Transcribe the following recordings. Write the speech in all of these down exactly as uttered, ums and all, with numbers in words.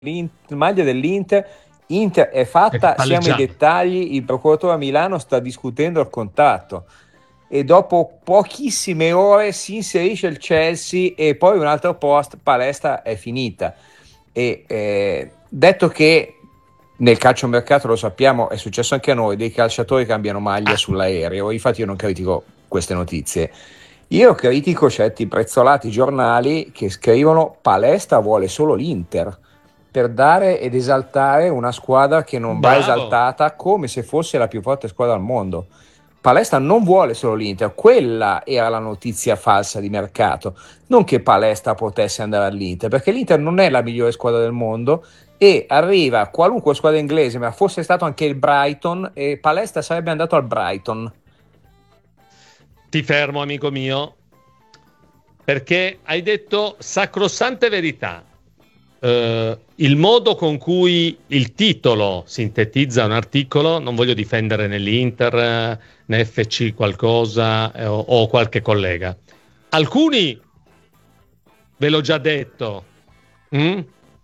maglia dell'Inter. Inter è fatta, siamo ai dettagli, il procuratore a Milano sta discutendo il contratto e dopo pochissime ore si inserisce il Chelsea e poi un altro post, palestra è finita. E eh, detto che nel calciomercato, lo sappiamo, è successo anche a noi, dei calciatori cambiano maglia sull'aereo, infatti io non critico queste notizie, io critico certi prezzolati giornali che scrivono palestra vuole solo l'Inter per dare ed esaltare una squadra che non Bravo. va esaltata come se fosse la più forte squadra al mondo. Palestra non vuole solo l'Inter, quella era la notizia falsa di mercato, non che Palestra potesse andare all'Inter, perché l'Inter non è la migliore squadra del mondo e arriva qualunque squadra inglese, ma fosse stato anche il Brighton, e Palestra sarebbe andato al Brighton. Ti fermo, amico mio, perché hai detto sacrosante verità. Uh, il modo con cui il titolo sintetizza un articolo, non voglio difendere né l'Inter né F C qualcosa eh, o, o qualche collega, alcuni ve l'ho già detto hm?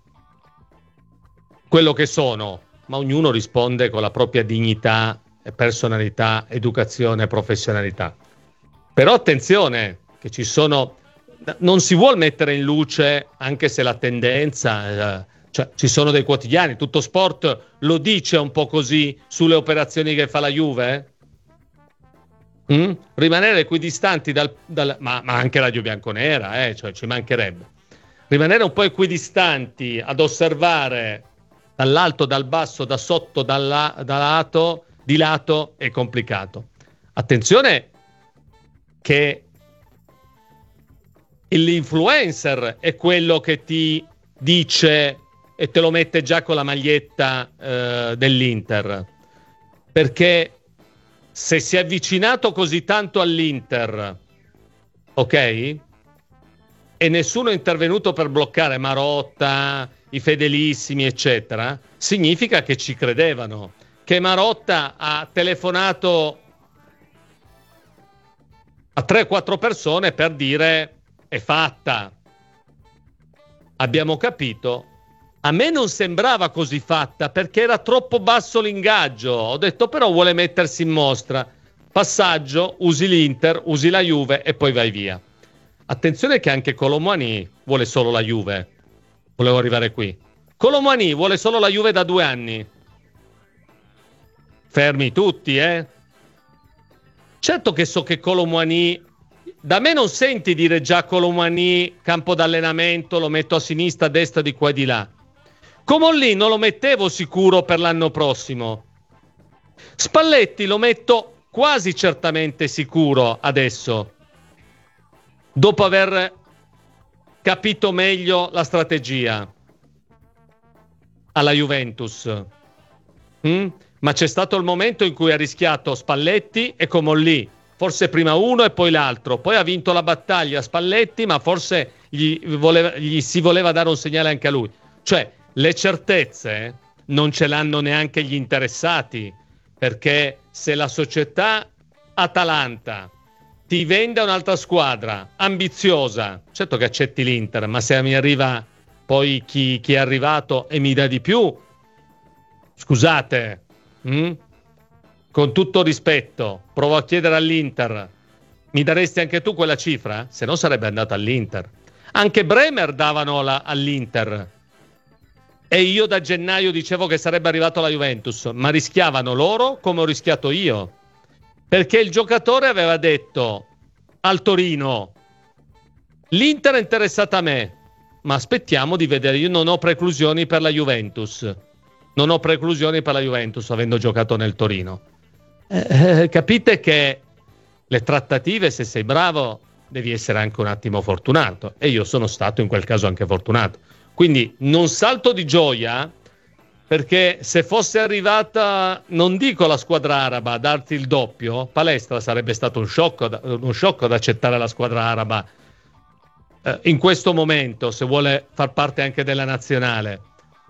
quello che sono, ma ognuno risponde con la propria dignità, personalità, educazione e professionalità. Però attenzione che ci sono, non si vuol mettere in luce, anche se la tendenza, eh, cioè ci sono dei quotidiani, Tutto Sport lo dice un po' così sulle operazioni che fa la Juve, eh? mm? rimanere equidistanti dal, dal ma, ma anche Radio Bianconera, eh, cioè ci mancherebbe, rimanere un po' equidistanti ad osservare dall'alto, dal basso, da sotto, dalla, da lato, di lato è complicato. Attenzione che l'influencer è quello che ti dice e te lo mette già con la maglietta eh, dell'Inter, perché se si è avvicinato così tanto all'Inter, ok, e nessuno è intervenuto per bloccare Marotta, i fedelissimi eccetera, significa che ci credevano, che Marotta ha telefonato a tre quattro persone per dire è fatta, abbiamo capito. A me non sembrava così fatta perché era troppo basso l'ingaggio, ho detto però vuole mettersi in mostra, passaggio, usi l'Inter, usi la Juve e poi vai via. Attenzione che anche Kolo Muani vuole solo la Juve, volevo arrivare qui, Kolo Muani vuole solo la Juve da due anni, fermi tutti, eh certo che so che Kolo Muani, da me non senti dire già Kolo Muani, campo d'allenamento, lo metto a sinistra, a destra, di qua e di là. Comolli non lo mettevo sicuro per l'anno prossimo. Spalletti lo metto quasi certamente sicuro adesso, dopo aver capito meglio la strategia alla Juventus. Mm? Ma c'è stato il momento in cui ha rischiato Spalletti e Comolli, forse prima uno e poi l'altro, poi ha vinto la battaglia Spalletti, ma forse gli, voleva, gli si voleva dare un segnale anche a lui. Cioè, le certezze non ce l'hanno neanche gli interessati, perché se la società Atalanta ti vende un'altra squadra ambiziosa, certo che accetti l'Inter, ma se mi arriva poi chi, chi è arrivato e mi dà di più, scusate, mm? con tutto rispetto, provo a chiedere all'Inter, mi daresti anche tu quella cifra? Se no sarebbe andato all'Inter. Anche Bremer davano la, all'Inter e io da gennaio dicevo che sarebbe arrivato alla Juventus, ma rischiavano loro come ho rischiato io, perché il giocatore aveva detto al Torino l'Inter è interessata a me, ma aspettiamo di vedere, io non ho preclusioni per la Juventus, non ho preclusioni per la Juventus avendo giocato nel Torino. Eh, eh, capite che le trattative, se sei bravo, devi essere anche un attimo fortunato, e io sono stato in quel caso anche fortunato. Quindi non salto di gioia, perché se fosse arrivata, non dico la squadra araba, a darti il doppio, Palestra sarebbe stato un shock, uno shock ad accettare la squadra araba eh, in questo momento, se vuole far parte anche della nazionale,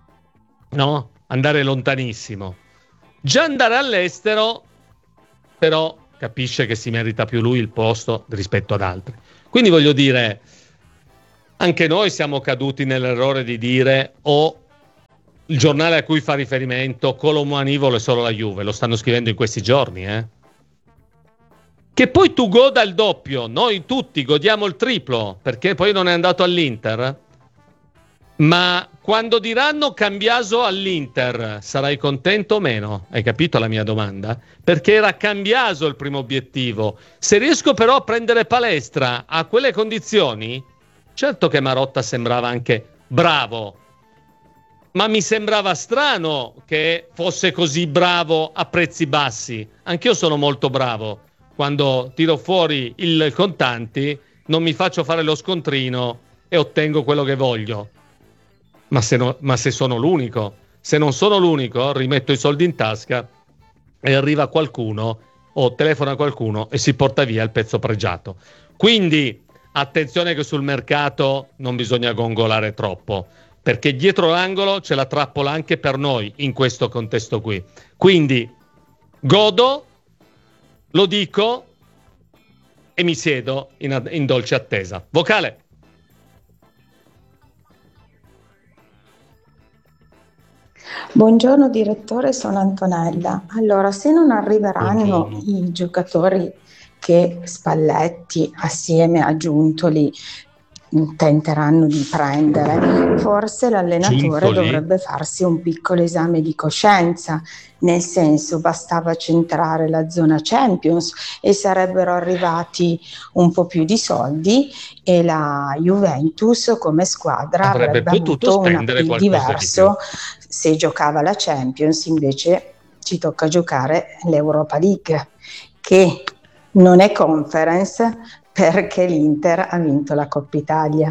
no? Andare lontanissimo. Già andare all'estero, però capisce che si merita più lui il posto rispetto ad altri. Quindi voglio dire, anche noi siamo caduti nell'errore di dire o il giornale a cui fa riferimento Colomanivolo è solo la Juve, lo stanno scrivendo in questi giorni, eh? Che poi tu goda il doppio, noi tutti godiamo il triplo, perché poi non è andato all'Inter. Ma quando diranno Cambiaso all'Inter, sarai contento o meno? Hai capito la mia domanda? Perché era Cambiaso il primo obiettivo. Se riesco però a prendere Palestra a quelle condizioni, certo che Marotta sembrava anche bravo, ma mi sembrava strano che fosse così bravo a prezzi bassi. Anch'io sono molto bravo. Quando tiro fuori il contanti, non mi faccio fare lo scontrino e ottengo quello che voglio. Ma se, no, ma se sono l'unico, se non sono l'unico, rimetto i soldi in tasca e arriva qualcuno o telefona qualcuno e si porta via il pezzo pregiato. Quindi attenzione che sul mercato non bisogna gongolare troppo, perché dietro l'angolo c'è la trappola anche per noi in questo contesto qui. Quindi godo, lo dico e mi siedo in, in dolce attesa. Vocale. Buongiorno direttore, sono Antonella. Allora, se non arriveranno Buongiorno. i giocatori che Spalletti assieme a Giuntoli tenteranno di prendere, forse l'allenatore Giuntoli. dovrebbe farsi un piccolo esame di coscienza, nel senso bastava centrare la zona Champions e sarebbero arrivati un po' più di soldi e la Juventus come squadra avrebbe, avrebbe avuto un appeal diverso se giocava la Champions. Invece ci tocca giocare l'Europa League, che non è Conference, perché l'Inter ha vinto la Coppa Italia.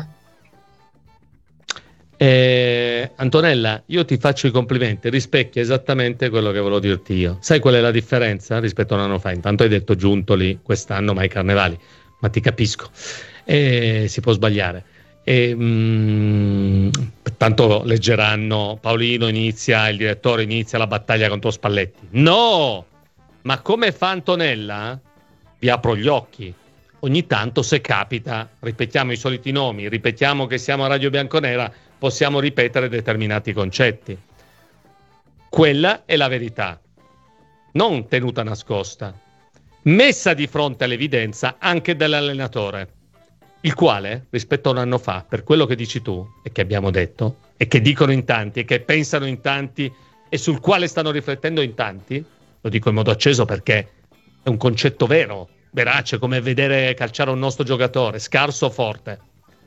Eh, Antonella, io ti faccio i complimenti, rispecchia esattamente quello che volevo dirti io. Sai qual è la differenza rispetto a un anno fa? Intanto hai detto Giuntoli quest'anno, ma i carnevali, ma ti capisco, eh, si può sbagliare. E, mh, tanto leggeranno Paolino inizia, il direttore inizia la battaglia contro Spalletti. No, ma come fa Antonella? Vi apro gli occhi. Ogni tanto, se capita, ripetiamo i soliti nomi, ripetiamo che siamo a Radio Bianconera, possiamo ripetere determinati concetti. Quella è la verità, non tenuta nascosta, messa di fronte all'evidenza anche dall'allenatore, il quale, rispetto a un anno fa, per quello che dici tu e che abbiamo detto, e che dicono in tanti, e che pensano in tanti, e sul quale stanno riflettendo in tanti, lo dico in modo acceso perché è un concetto vero, verace, come vedere calciare un nostro giocatore, scarso o forte,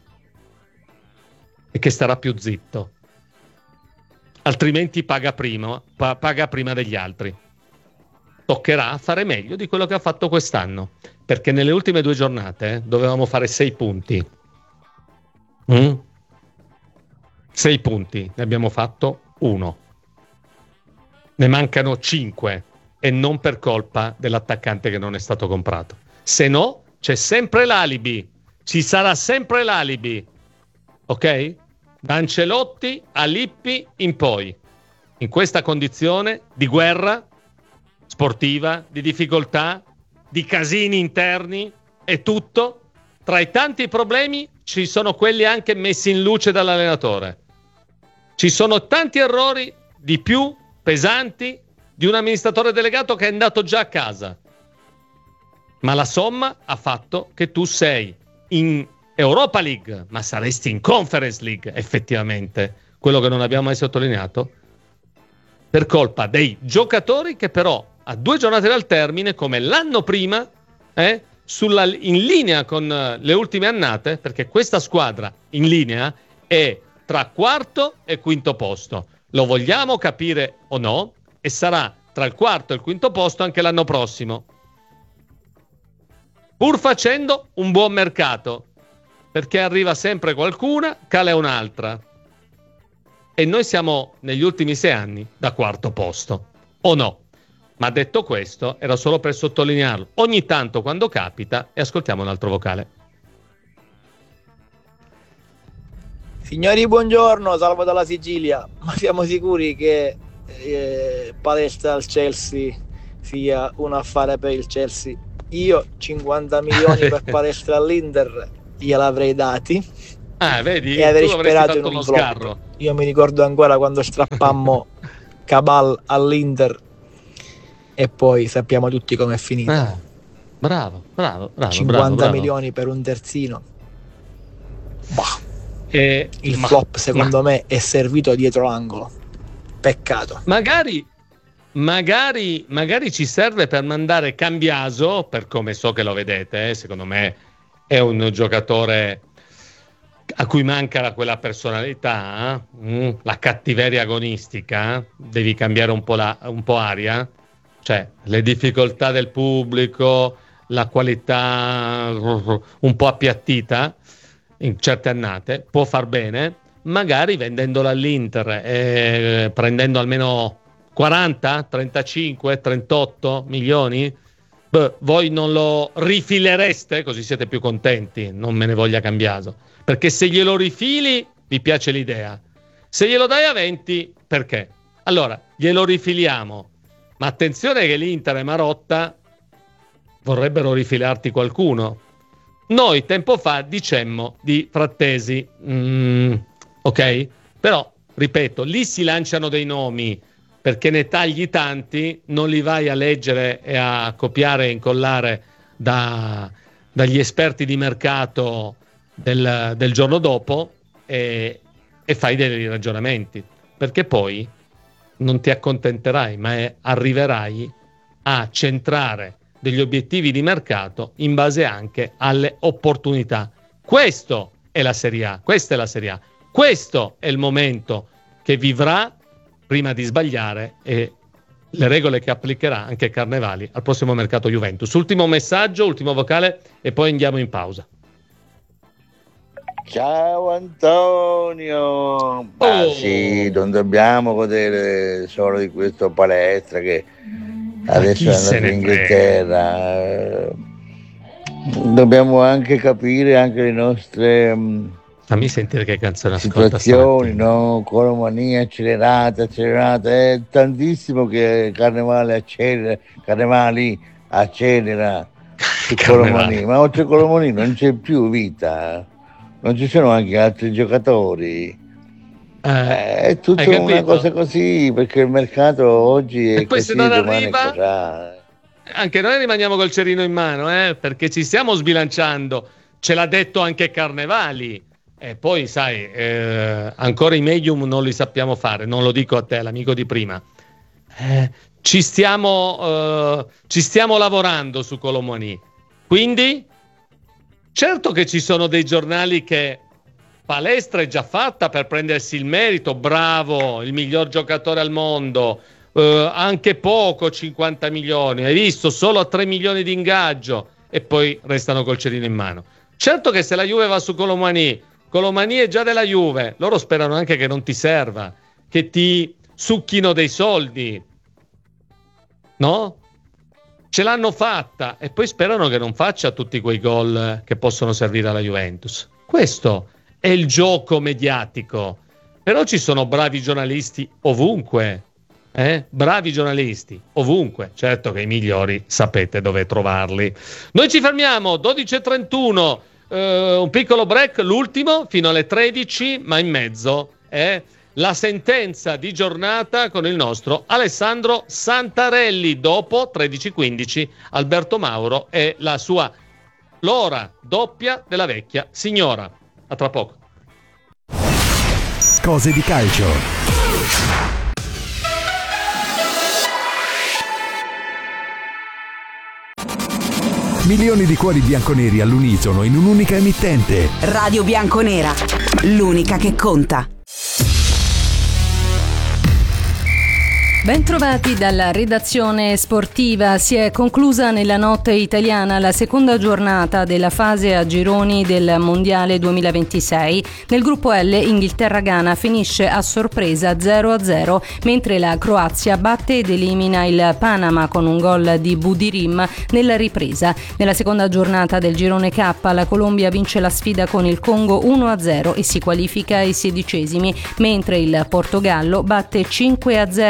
e che starà più zitto, altrimenti paga prima, pa- paga prima degli altri. Toccherà fare meglio di quello che ha fatto quest'anno, perché nelle ultime due giornate eh, dovevamo fare sei punti. Mm? Sei punti, ne abbiamo fatto uno. Ne mancano cinque. E non per colpa dell'attaccante che non è stato comprato. Se no, c'è sempre l'alibi. Ci sarà sempre l'alibi. Ok? Da Ancelotti a Lippi in poi. In questa condizione di guerra sportiva, di difficoltà, di casini interni e tutto, tra i tanti problemi ci sono quelli anche messi in luce dall'allenatore. Ci sono tanti errori di più pesanti di un amministratore delegato che è andato già a casa, ma la somma ha fatto che tu sei in Europa League, ma saresti in Conference League effettivamente, quello che non abbiamo mai sottolineato, per colpa dei giocatori che però a due giornate dal termine, come l'anno prima, eh, sulla, in linea con le ultime annate, perché questa squadra in linea è tra quarto e quinto posto, lo vogliamo capire o no? E sarà tra il quarto e il quinto posto anche l'anno prossimo, pur facendo un buon mercato, perché arriva sempre qualcuna, cala un'altra, e noi siamo negli ultimi sei anni da quarto posto, o no? Ma detto questo, era solo per sottolinearlo ogni tanto quando capita. E ascoltiamo un altro vocale. Signori, buongiorno, salvo dalla Sicilia. Ma siamo sicuri che Eh, Palestra al Chelsea sia un affare per il Chelsea? Io cinquanta milioni per Palestra all'Inter gliel'avrei dati, ah, vedi? e avrei sperato in un uno flop. sgarro. Io mi ricordo ancora quando strappammo Cabal all'Inter e poi sappiamo tutti com'è finita. Ah, bravo, bravo, bravo. cinquanta bravo, milioni per un terzino. Bah. E, Il ma, flop secondo ma, me è servito dietro l'angolo. Peccato. Magari, magari, magari ci serve per mandare Cambiaso, per come so che lo vedete, eh, secondo me è un giocatore a cui manca quella personalità, eh? la cattiveria agonistica, devi cambiare un po', la, un po' aria, cioè le difficoltà del pubblico, la qualità un po' appiattita in certe annate, può far bene, magari vendendolo all'Inter e prendendo almeno quaranta, trentacinque, trentotto milioni. Beh, voi non lo rifilereste, così siete più contenti, non me ne voglia Cambiaso, perché se glielo rifili vi piace l'idea, se glielo dai a venti perché? Allora glielo rifiliamo, ma attenzione che l'Inter e Marotta vorrebbero rifilarti qualcuno. Noi tempo fa dicemmo di Frattesi, mm, ok? Però, ripeto, lì si lanciano dei nomi perché ne tagli tanti, non li vai a leggere e a copiare e incollare da, dagli esperti di mercato del, del giorno dopo e, e fai dei ragionamenti, perché poi non ti accontenterai, ma è, arriverai a centrare degli obiettivi di mercato in base anche alle opportunità. Questo è la Serie A, questa è la Serie A, questo è il momento che vivrà prima di sbagliare e le regole che applicherà anche Carnevali al prossimo mercato Juventus. Ultimo messaggio, ultimo vocale e poi andiamo in pausa. Ciao Antonio, oh. Ah, sì, non dobbiamo godere solo di questa palestra che adesso è andato in Inghilterra, dobbiamo anche capire anche le nostre fammi sentire che canzone situazioni, no? Colomania accelerata, accelerata, è tantissimo che Carnevale accelera, Carnevali accelera su Colomani, ma oltre Colomani non c'è più vita, non ci sono anche altri giocatori. Eh, è tutta una cosa così, perché il mercato oggi è e poi così, se non domani arriva, sarà. Anche noi rimaniamo col cerino in mano, eh, perché ci stiamo sbilanciando. Ce l'ha detto anche Carnevali. E poi, sai, eh, ancora i medium non li sappiamo fare. Non lo dico a te, l'amico di prima. Eh, ci stiamo, eh, ci stiamo lavorando su Colomani. Quindi, certo che ci sono dei giornali che palestra è già fatta per prendersi il merito, bravo, il miglior giocatore al mondo, eh, anche poco, cinquanta milioni, hai visto, solo a tre milioni di ingaggio e poi restano col cerino in mano. Certo che se la Juve va su Colomani, Colomani è già della Juve, loro sperano anche che non ti serva, che ti succhino dei soldi, no? Ce l'hanno fatta e poi sperano che non faccia tutti quei gol che possono servire alla Juventus. Questo è il gioco mediatico, però ci sono bravi giornalisti ovunque, eh? bravi giornalisti ovunque, certo che i migliori sapete dove trovarli. Noi ci fermiamo, dodici e trentuno, eh, un piccolo break, l'ultimo fino alle tredici, ma in mezzo è la sentenza di giornata con il nostro Alessandro Santarelli, dopo tredici e quindici Alberto Mauro e la sua l'ora doppia della vecchia signora. A tra poco. Cose di calcio. Milioni di cuori bianconeri all'unisono in un'unica emittente. Radio Bianconera, l'unica che conta. Bentrovati dalla redazione sportiva. Si è conclusa nella notte italiana la seconda giornata della fase a gironi del Mondiale duemilaventisei. Nel gruppo L Inghilterra-Ghana finisce a sorpresa zero a zero, mentre la Croazia batte ed elimina il Panama con un gol di Budirim nella ripresa. Nella seconda giornata del girone K la Colombia vince la sfida con il Congo uno a zero e si qualifica ai sedicesimi, mentre il Portogallo batte cinque a zero lo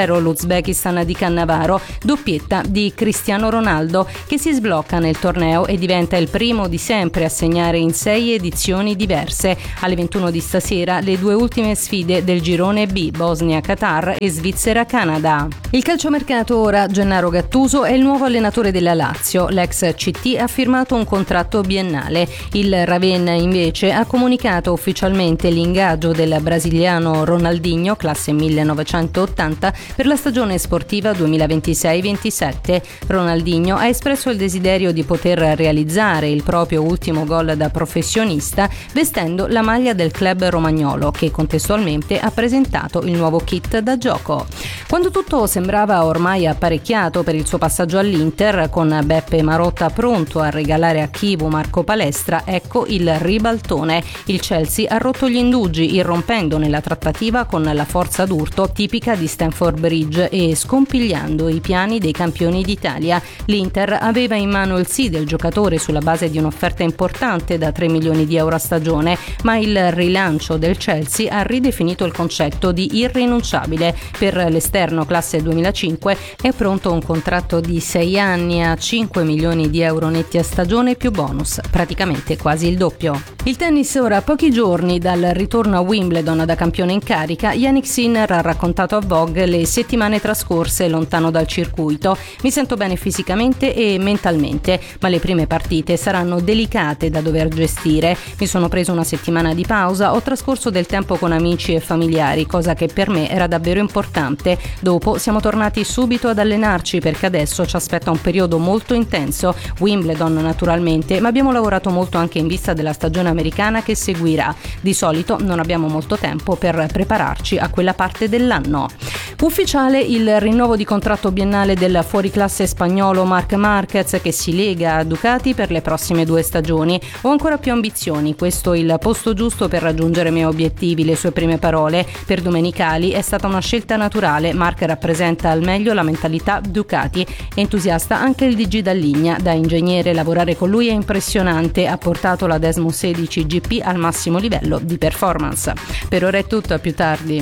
Uzbekistan di Cannavaro, doppietta di Cristiano Ronaldo, che si sblocca nel torneo e diventa il primo di sempre a segnare in sei edizioni diverse. Alle ventuno di stasera le due ultime sfide del girone B, Bosnia-Qatar e Svizzera-Canada. Il calciomercato ora. Gennaro Gattuso è il nuovo allenatore della Lazio. L'ex C T ha firmato un contratto biennale. Il Ravenna invece ha comunicato ufficialmente l'ingaggio del brasiliano Ronaldinho, classe millenovecentottanta, per la stagione sportiva duemilaventisei ventisette. Ronaldinho ha espresso il desiderio di poter realizzare il proprio ultimo gol da professionista vestendo la maglia del club romagnolo, che contestualmente ha presentato il nuovo kit da gioco. Quando tutto sembrava ormai apparecchiato per il suo passaggio all'Inter, con Beppe Marotta pronto a regalare a Chivu Marco Palestra, ecco il ribaltone. Il Chelsea ha rotto gli indugi, irrompendo nella trattativa con la forza d'urto tipica di Stamford Bridge e scompigliando i piani dei campioni d'Italia. L'Inter aveva in mano il sì del giocatore sulla base di un'offerta importante da tre milioni di euro a stagione, ma il rilancio del Chelsea ha ridefinito il concetto di irrinunciabile. Per l'esterno classe duemilacinque è pronto un contratto di sei anni a cinque milioni di euro netti a stagione più bonus, praticamente quasi il doppio. Il tennis ora, a pochi giorni dal ritorno a Wimbledon da campione in carica, Jannik Sinner ha raccontato a Vogue le settimane trascorse lontano dal circuito. Mi sento bene fisicamente e mentalmente, ma le prime partite saranno delicate da dover gestire. Mi sono preso una settimana di pausa, ho trascorso del tempo con amici e familiari, cosa che per me era davvero importante. Dopo siamo tornati subito ad allenarci perché adesso ci aspetta un periodo molto intenso, Wimbledon naturalmente, ma abbiamo lavorato molto anche in vista della stagione americana che seguirà. Di solito non abbiamo molto tempo per prepararci a quella parte dell'anno. Ufficiale il rinnovo di contratto biennale del fuoriclasse spagnolo Marc Márquez, che si lega a Ducati per le prossime due stagioni. Ho ancora più ambizioni, questo il posto giusto per raggiungere i miei obiettivi, le sue prime parole. Per Domenicali è stata una scelta naturale, Marc rappresenta al meglio la mentalità Ducati. È entusiasta anche il D G Dalligna, da ingegnere lavorare con lui è impressionante, ha portato la Desmo sedici G P al massimo livello di performance. Per ora è tutto, a più tardi.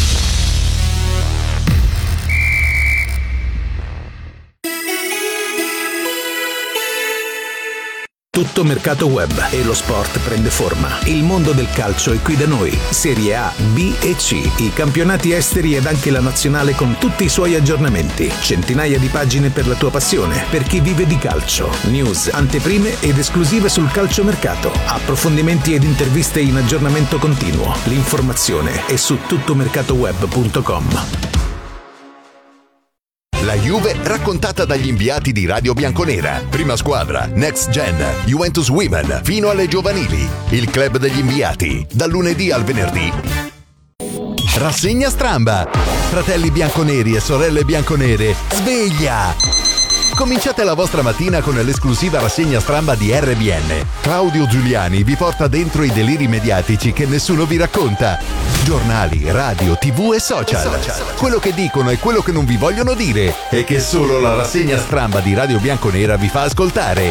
Tutto mercato web e lo sport prende forma. Il mondo del calcio è qui da noi. Serie A, B e C, i campionati esteri ed anche la nazionale con tutti i suoi aggiornamenti. Centinaia di pagine per la tua passione, per chi vive di calcio. News, anteprime ed esclusive sul calciomercato. Approfondimenti ed interviste in aggiornamento continuo. L'informazione è su tuttomercatoweb punto com. La Juve raccontata dagli inviati di Radio Bianconera. Prima squadra, Next Gen, Juventus Women, fino alle giovanili. Il club degli inviati, dal lunedì al venerdì. Rassegna Stramba. Fratelli bianconeri e sorelle bianconere, sveglia! Cominciate la vostra mattina con l'esclusiva rassegna Stramba di R B N. Claudio Giuliani vi porta dentro i deliri mediatici che nessuno vi racconta. Giornali, radio, tv e social. Quello che dicono e quello che non vi vogliono dire e che solo la rassegna Stramba di Radio Bianconera vi fa ascoltare.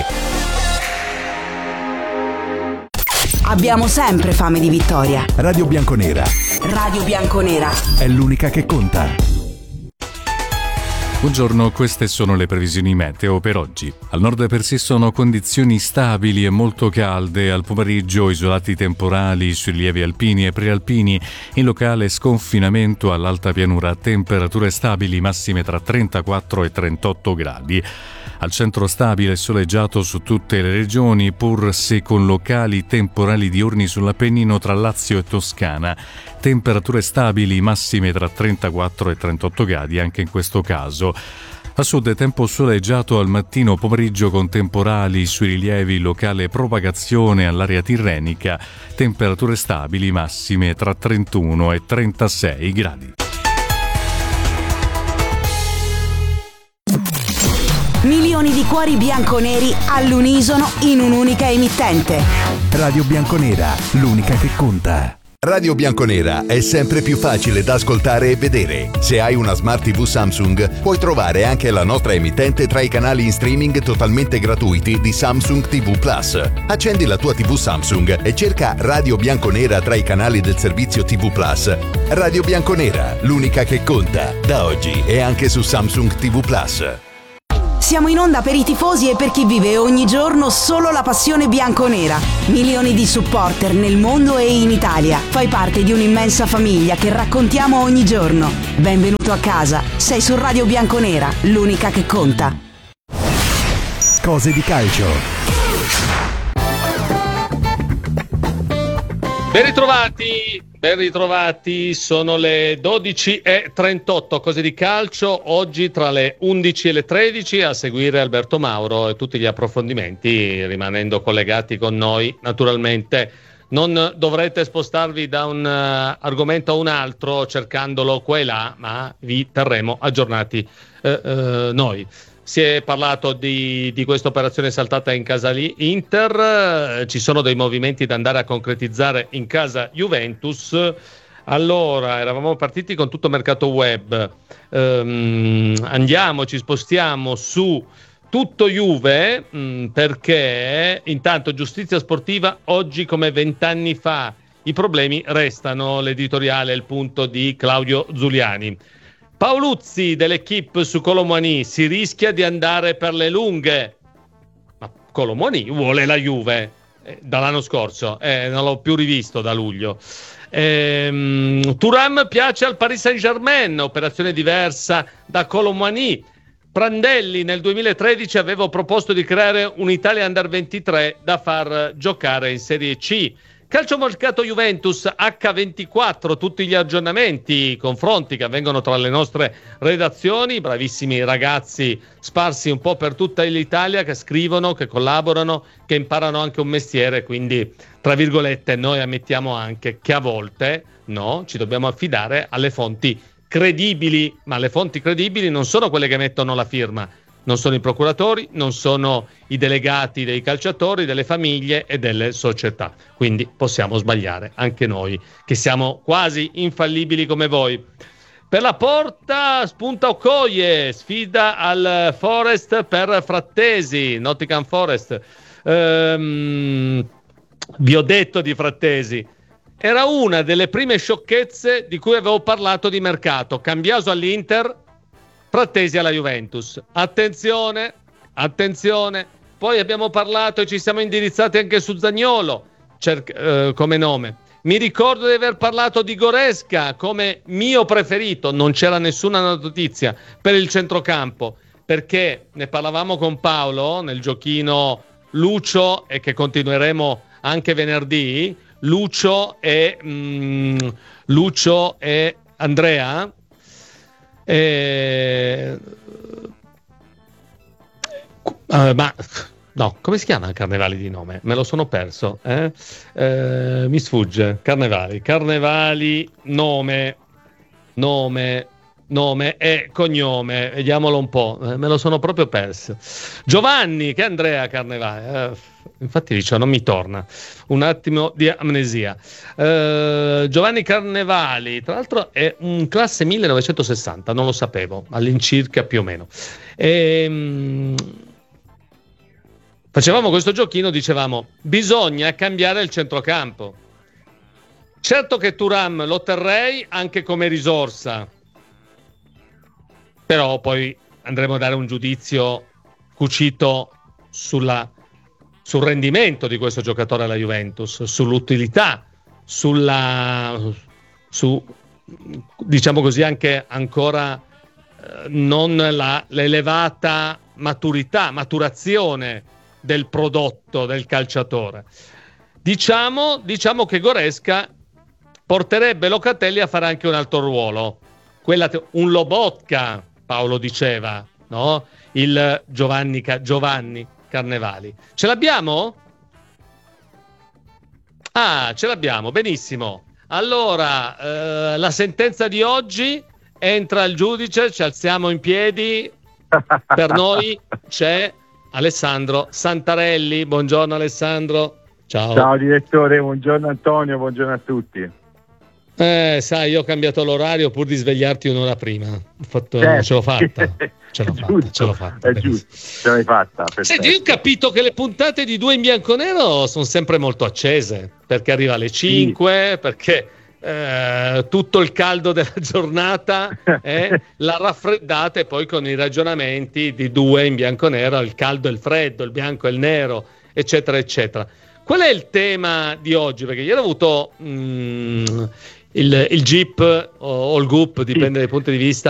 Abbiamo sempre fame di vittoria. Radio Bianconera. Radio Bianconera è l'unica che conta. Buongiorno, queste sono le previsioni meteo per oggi. Al nord persistono condizioni stabili e molto calde, al pomeriggio isolati temporali sui rilievi alpini e prealpini, in locale sconfinamento all'alta pianura, temperature stabili massime tra trentaquattro e trentotto gradi. Al centro stabile e soleggiato su tutte le regioni, pur se con locali temporali diurni sull'Appennino tra Lazio e Toscana. Temperature stabili massime tra trentaquattro e trentotto gradi anche in questo caso. A sud tempo soleggiato al mattino pomeriggio con temporali sui rilievi, locale propagazione all'area tirrenica, temperature stabili massime tra trentuno e trentasei gradi. Milioni di cuori bianconeri all'unisono in un'unica emittente. Radio Bianconera, l'unica che conta. Radio Bianconera è sempre più facile da ascoltare e vedere. Se hai una Smart tivù Samsung, puoi trovare anche la nostra emittente tra i canali in streaming totalmente gratuiti di Samsung tivù Plus. Accendi la tua tivù Samsung e cerca Radio Bianconera tra i canali del servizio tivù Plus. Radio Bianconera, l'unica che conta, da oggi e anche su Samsung tivù Plus. Siamo in onda per i tifosi e per chi vive ogni giorno solo la passione bianconera. Milioni di supporter nel mondo e in Italia. Fai parte di un'immensa famiglia che raccontiamo ogni giorno. Benvenuto a casa. Sei su Radio Bianconera, l'unica che conta. Cose di calcio. Ben ritrovati, ben ritrovati, sono le dodici e trentotto, cose di calcio, oggi tra le undici e le tredici, a seguire Alberto Mauro e tutti gli approfondimenti, rimanendo collegati con noi naturalmente. Non dovrete spostarvi da un uh, argomento a un altro cercandolo qua e là, ma vi terremo aggiornati uh, uh, noi. Si è parlato di, di questa operazione saltata in casa Inter, eh, ci sono dei movimenti da andare a concretizzare in casa Juventus. Allora, eravamo partiti con tutto mercato web, ehm, andiamo, ci spostiamo su tutto Juve, mh, perché intanto giustizia sportiva oggi come vent'anni fa, i problemi restano, l'editoriale è il punto di Claudio Zuliani. Paoluzzi dell'Equipe su Kolo Muani, si rischia di andare per le lunghe, ma Kolo Muani vuole la Juve eh, dall'anno scorso, eh, non l'ho più rivisto da luglio. ehm, Thuram piace al Paris Saint-Germain, operazione diversa da Kolo Muani. Prandelli nel duemilatredici avevo proposto di creare un'Italia Under ventitré da far giocare in Serie C. Calciomercato Juventus acca ventiquattro, tutti gli aggiornamenti, i confronti che avvengono tra le nostre redazioni, bravissimi ragazzi sparsi un po' per tutta l'Italia che scrivono, che collaborano, che imparano anche un mestiere, quindi tra virgolette noi ammettiamo anche che a volte no, ci dobbiamo affidare alle fonti credibili, ma le fonti credibili non sono quelle che mettono la firma, non sono i procuratori, non sono i delegati dei calciatori, delle famiglie e delle società. Quindi possiamo sbagliare anche noi, che siamo quasi infallibili come voi. Per la Porta spunta Okoye, sfida al Forest per Frattesi, Nottingham Forest. Ehm, vi ho detto di Frattesi. Era una delle prime sciocchezze di cui avevo parlato di mercato. Cambiaso all'Inter, Frattesi alla Juventus. Attenzione, attenzione. Poi abbiamo parlato e ci siamo indirizzati anche su Zaniolo cer- eh, come nome. Mi ricordo di aver parlato di Goretzka come mio preferito. Non c'era nessuna notizia per il centrocampo, perché ne parlavamo con Paolo nel giochino Lucio, e che continueremo anche venerdì. Lucio e mm, Lucio e Andrea. Eh, uh, ma no, come si chiama Carnevali di nome? Me lo sono perso, eh? Eh, mi sfugge. Carnevali, Carnevali, nome, nome, nome e cognome. Vediamolo un po', eh, me lo sono proprio perso. Giovanni, che Andrea Carnevali. Eh, infatti dice, non mi torna. Un attimo di amnesia. Uh, Giovanni Carnevali, tra l'altro è un classe millenovecentosessanta, non lo sapevo, all'incirca più o meno. E, um, facevamo questo giochino, dicevamo, bisogna cambiare il centrocampo. Certo che Thuram lo terrei anche come risorsa, però poi andremo a dare un giudizio cucito sulla sul rendimento di questo giocatore alla Juventus, sull'utilità, sulla su diciamo così anche ancora eh, non la, l'elevata maturità, maturazione del prodotto del calciatore. Diciamo, diciamo che Goretzka porterebbe Locatelli a fare anche un altro ruolo, quella un Lobotka, Paolo diceva, no? Il Giovanni Giovanni Carnevali. Ce l'abbiamo? Ah, ce l'abbiamo, benissimo. Allora, eh, la sentenza di oggi, entra il giudice, ci alziamo in piedi. Per noi c'è Alessandro Santarelli. Buongiorno Alessandro. Ciao. Ciao direttore, buongiorno Antonio, buongiorno a tutti. Eh, sai, io ho cambiato l'orario pur di svegliarti un'ora prima. Ho fatto, certo. Ce l'ho fatta. Ce l'ho fatta, ce l'ho fatta. È giusto, ce l'hai fatta. Senti, io ho capito che le puntate di Due in Bianconero sono sempre molto accese, perché arriva alle cinque, sì. perché eh, tutto il caldo della giornata eh, la raffreddate poi con i ragionamenti di Due in Bianconero, il caldo e il freddo, il bianco e il nero, eccetera, eccetera. Qual è il tema di oggi? Perché ieri ho avuto mm, il, il G I P o, o il G U P, dipende sì. dai punti di vista,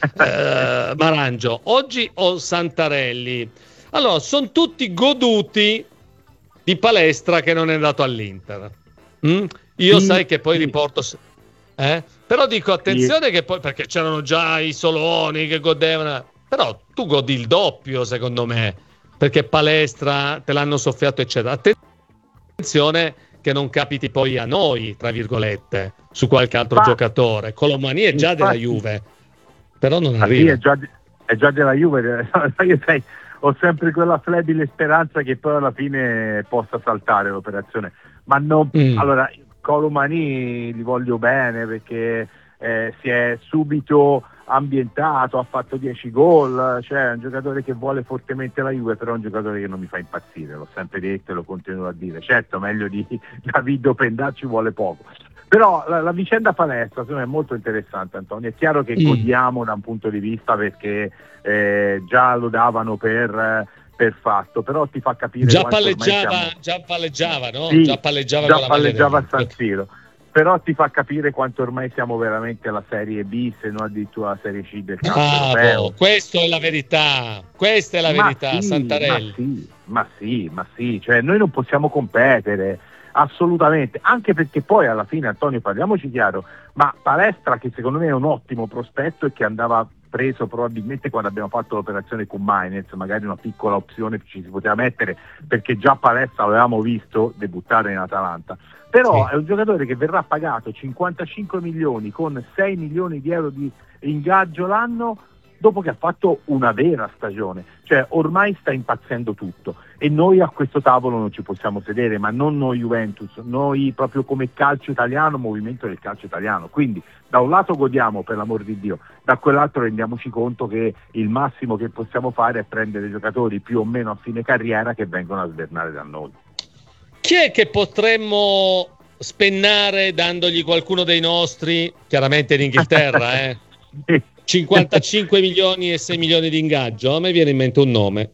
eh, Marangio. Oggi ho Santarelli. Allora, sono tutti goduti di Palestra che non è andato all'Inter. Mm? Io sì, sai che poi sì. riporto... Eh? Però dico, attenzione sì. che poi, perché c'erano già i Soloni che godevano, però tu godi il doppio, secondo me, perché Palestra te l'hanno soffiato, eccetera. Attenzione Attenzione che non capiti poi a noi, tra virgolette, su qualche altro Ma, giocatore. Colomani è già infatti, della Juve, però non arriva. Sì, è, già, è già della Juve. Io sai, ho sempre quella flebile speranza che poi alla fine possa saltare l'operazione. Ma non, mm. allora, Colomani li voglio bene perché eh, si è subito ambientato, ha fatto dieci gol, cioè è un giocatore che vuole fortemente la Juve, però è un giocatore che non mi fa impazzire, l'ho sempre detto e lo continuo a dire. Certo, meglio di Davido Pendà ci vuole poco, però la, la vicenda Palestra secondo me è molto interessante, Antonio. È chiaro che mm. godiamo da un punto di vista perché eh, già lo davano per per fatto, però ti fa capire già palleggiava, siamo... già palleggiava, no? Sì, già palleggiava, già palleggiava a San Siro. Però ti fa capire quanto ormai siamo veramente alla Serie B, se non addirittura alla Serie C del calcio europeo. Questa è la verità, questa è la ma verità, sì, Santarelli. Ma sì, ma sì, ma sì, cioè noi non possiamo competere, assolutamente, anche perché poi alla fine, Antonio, parliamoci chiaro, ma Palestra, che secondo me è un ottimo prospetto e che andava preso probabilmente quando abbiamo fatto l'operazione con Mainz, magari una piccola opzione ci si poteva mettere, perché già Palestra l'avevamo visto debuttare in Atalanta, però sì. è un giocatore che verrà pagato cinquantacinque milioni con sei milioni di euro di ingaggio l'anno dopo che ha fatto una vera stagione, cioè ormai sta impazzendo tutto e noi a questo tavolo non ci possiamo sedere, ma non noi Juventus, noi proprio come calcio italiano, movimento del calcio italiano. Quindi da un lato godiamo, per l'amor di Dio, da quell'altro rendiamoci conto che il massimo che possiamo fare è prendere giocatori più o meno a fine carriera che vengono a svernare da noi. Chi è che potremmo spennare dandogli qualcuno dei nostri, chiaramente in Inghilterra, eh? cinquantacinque milioni e sei milioni di ingaggio? A me viene in mente un nome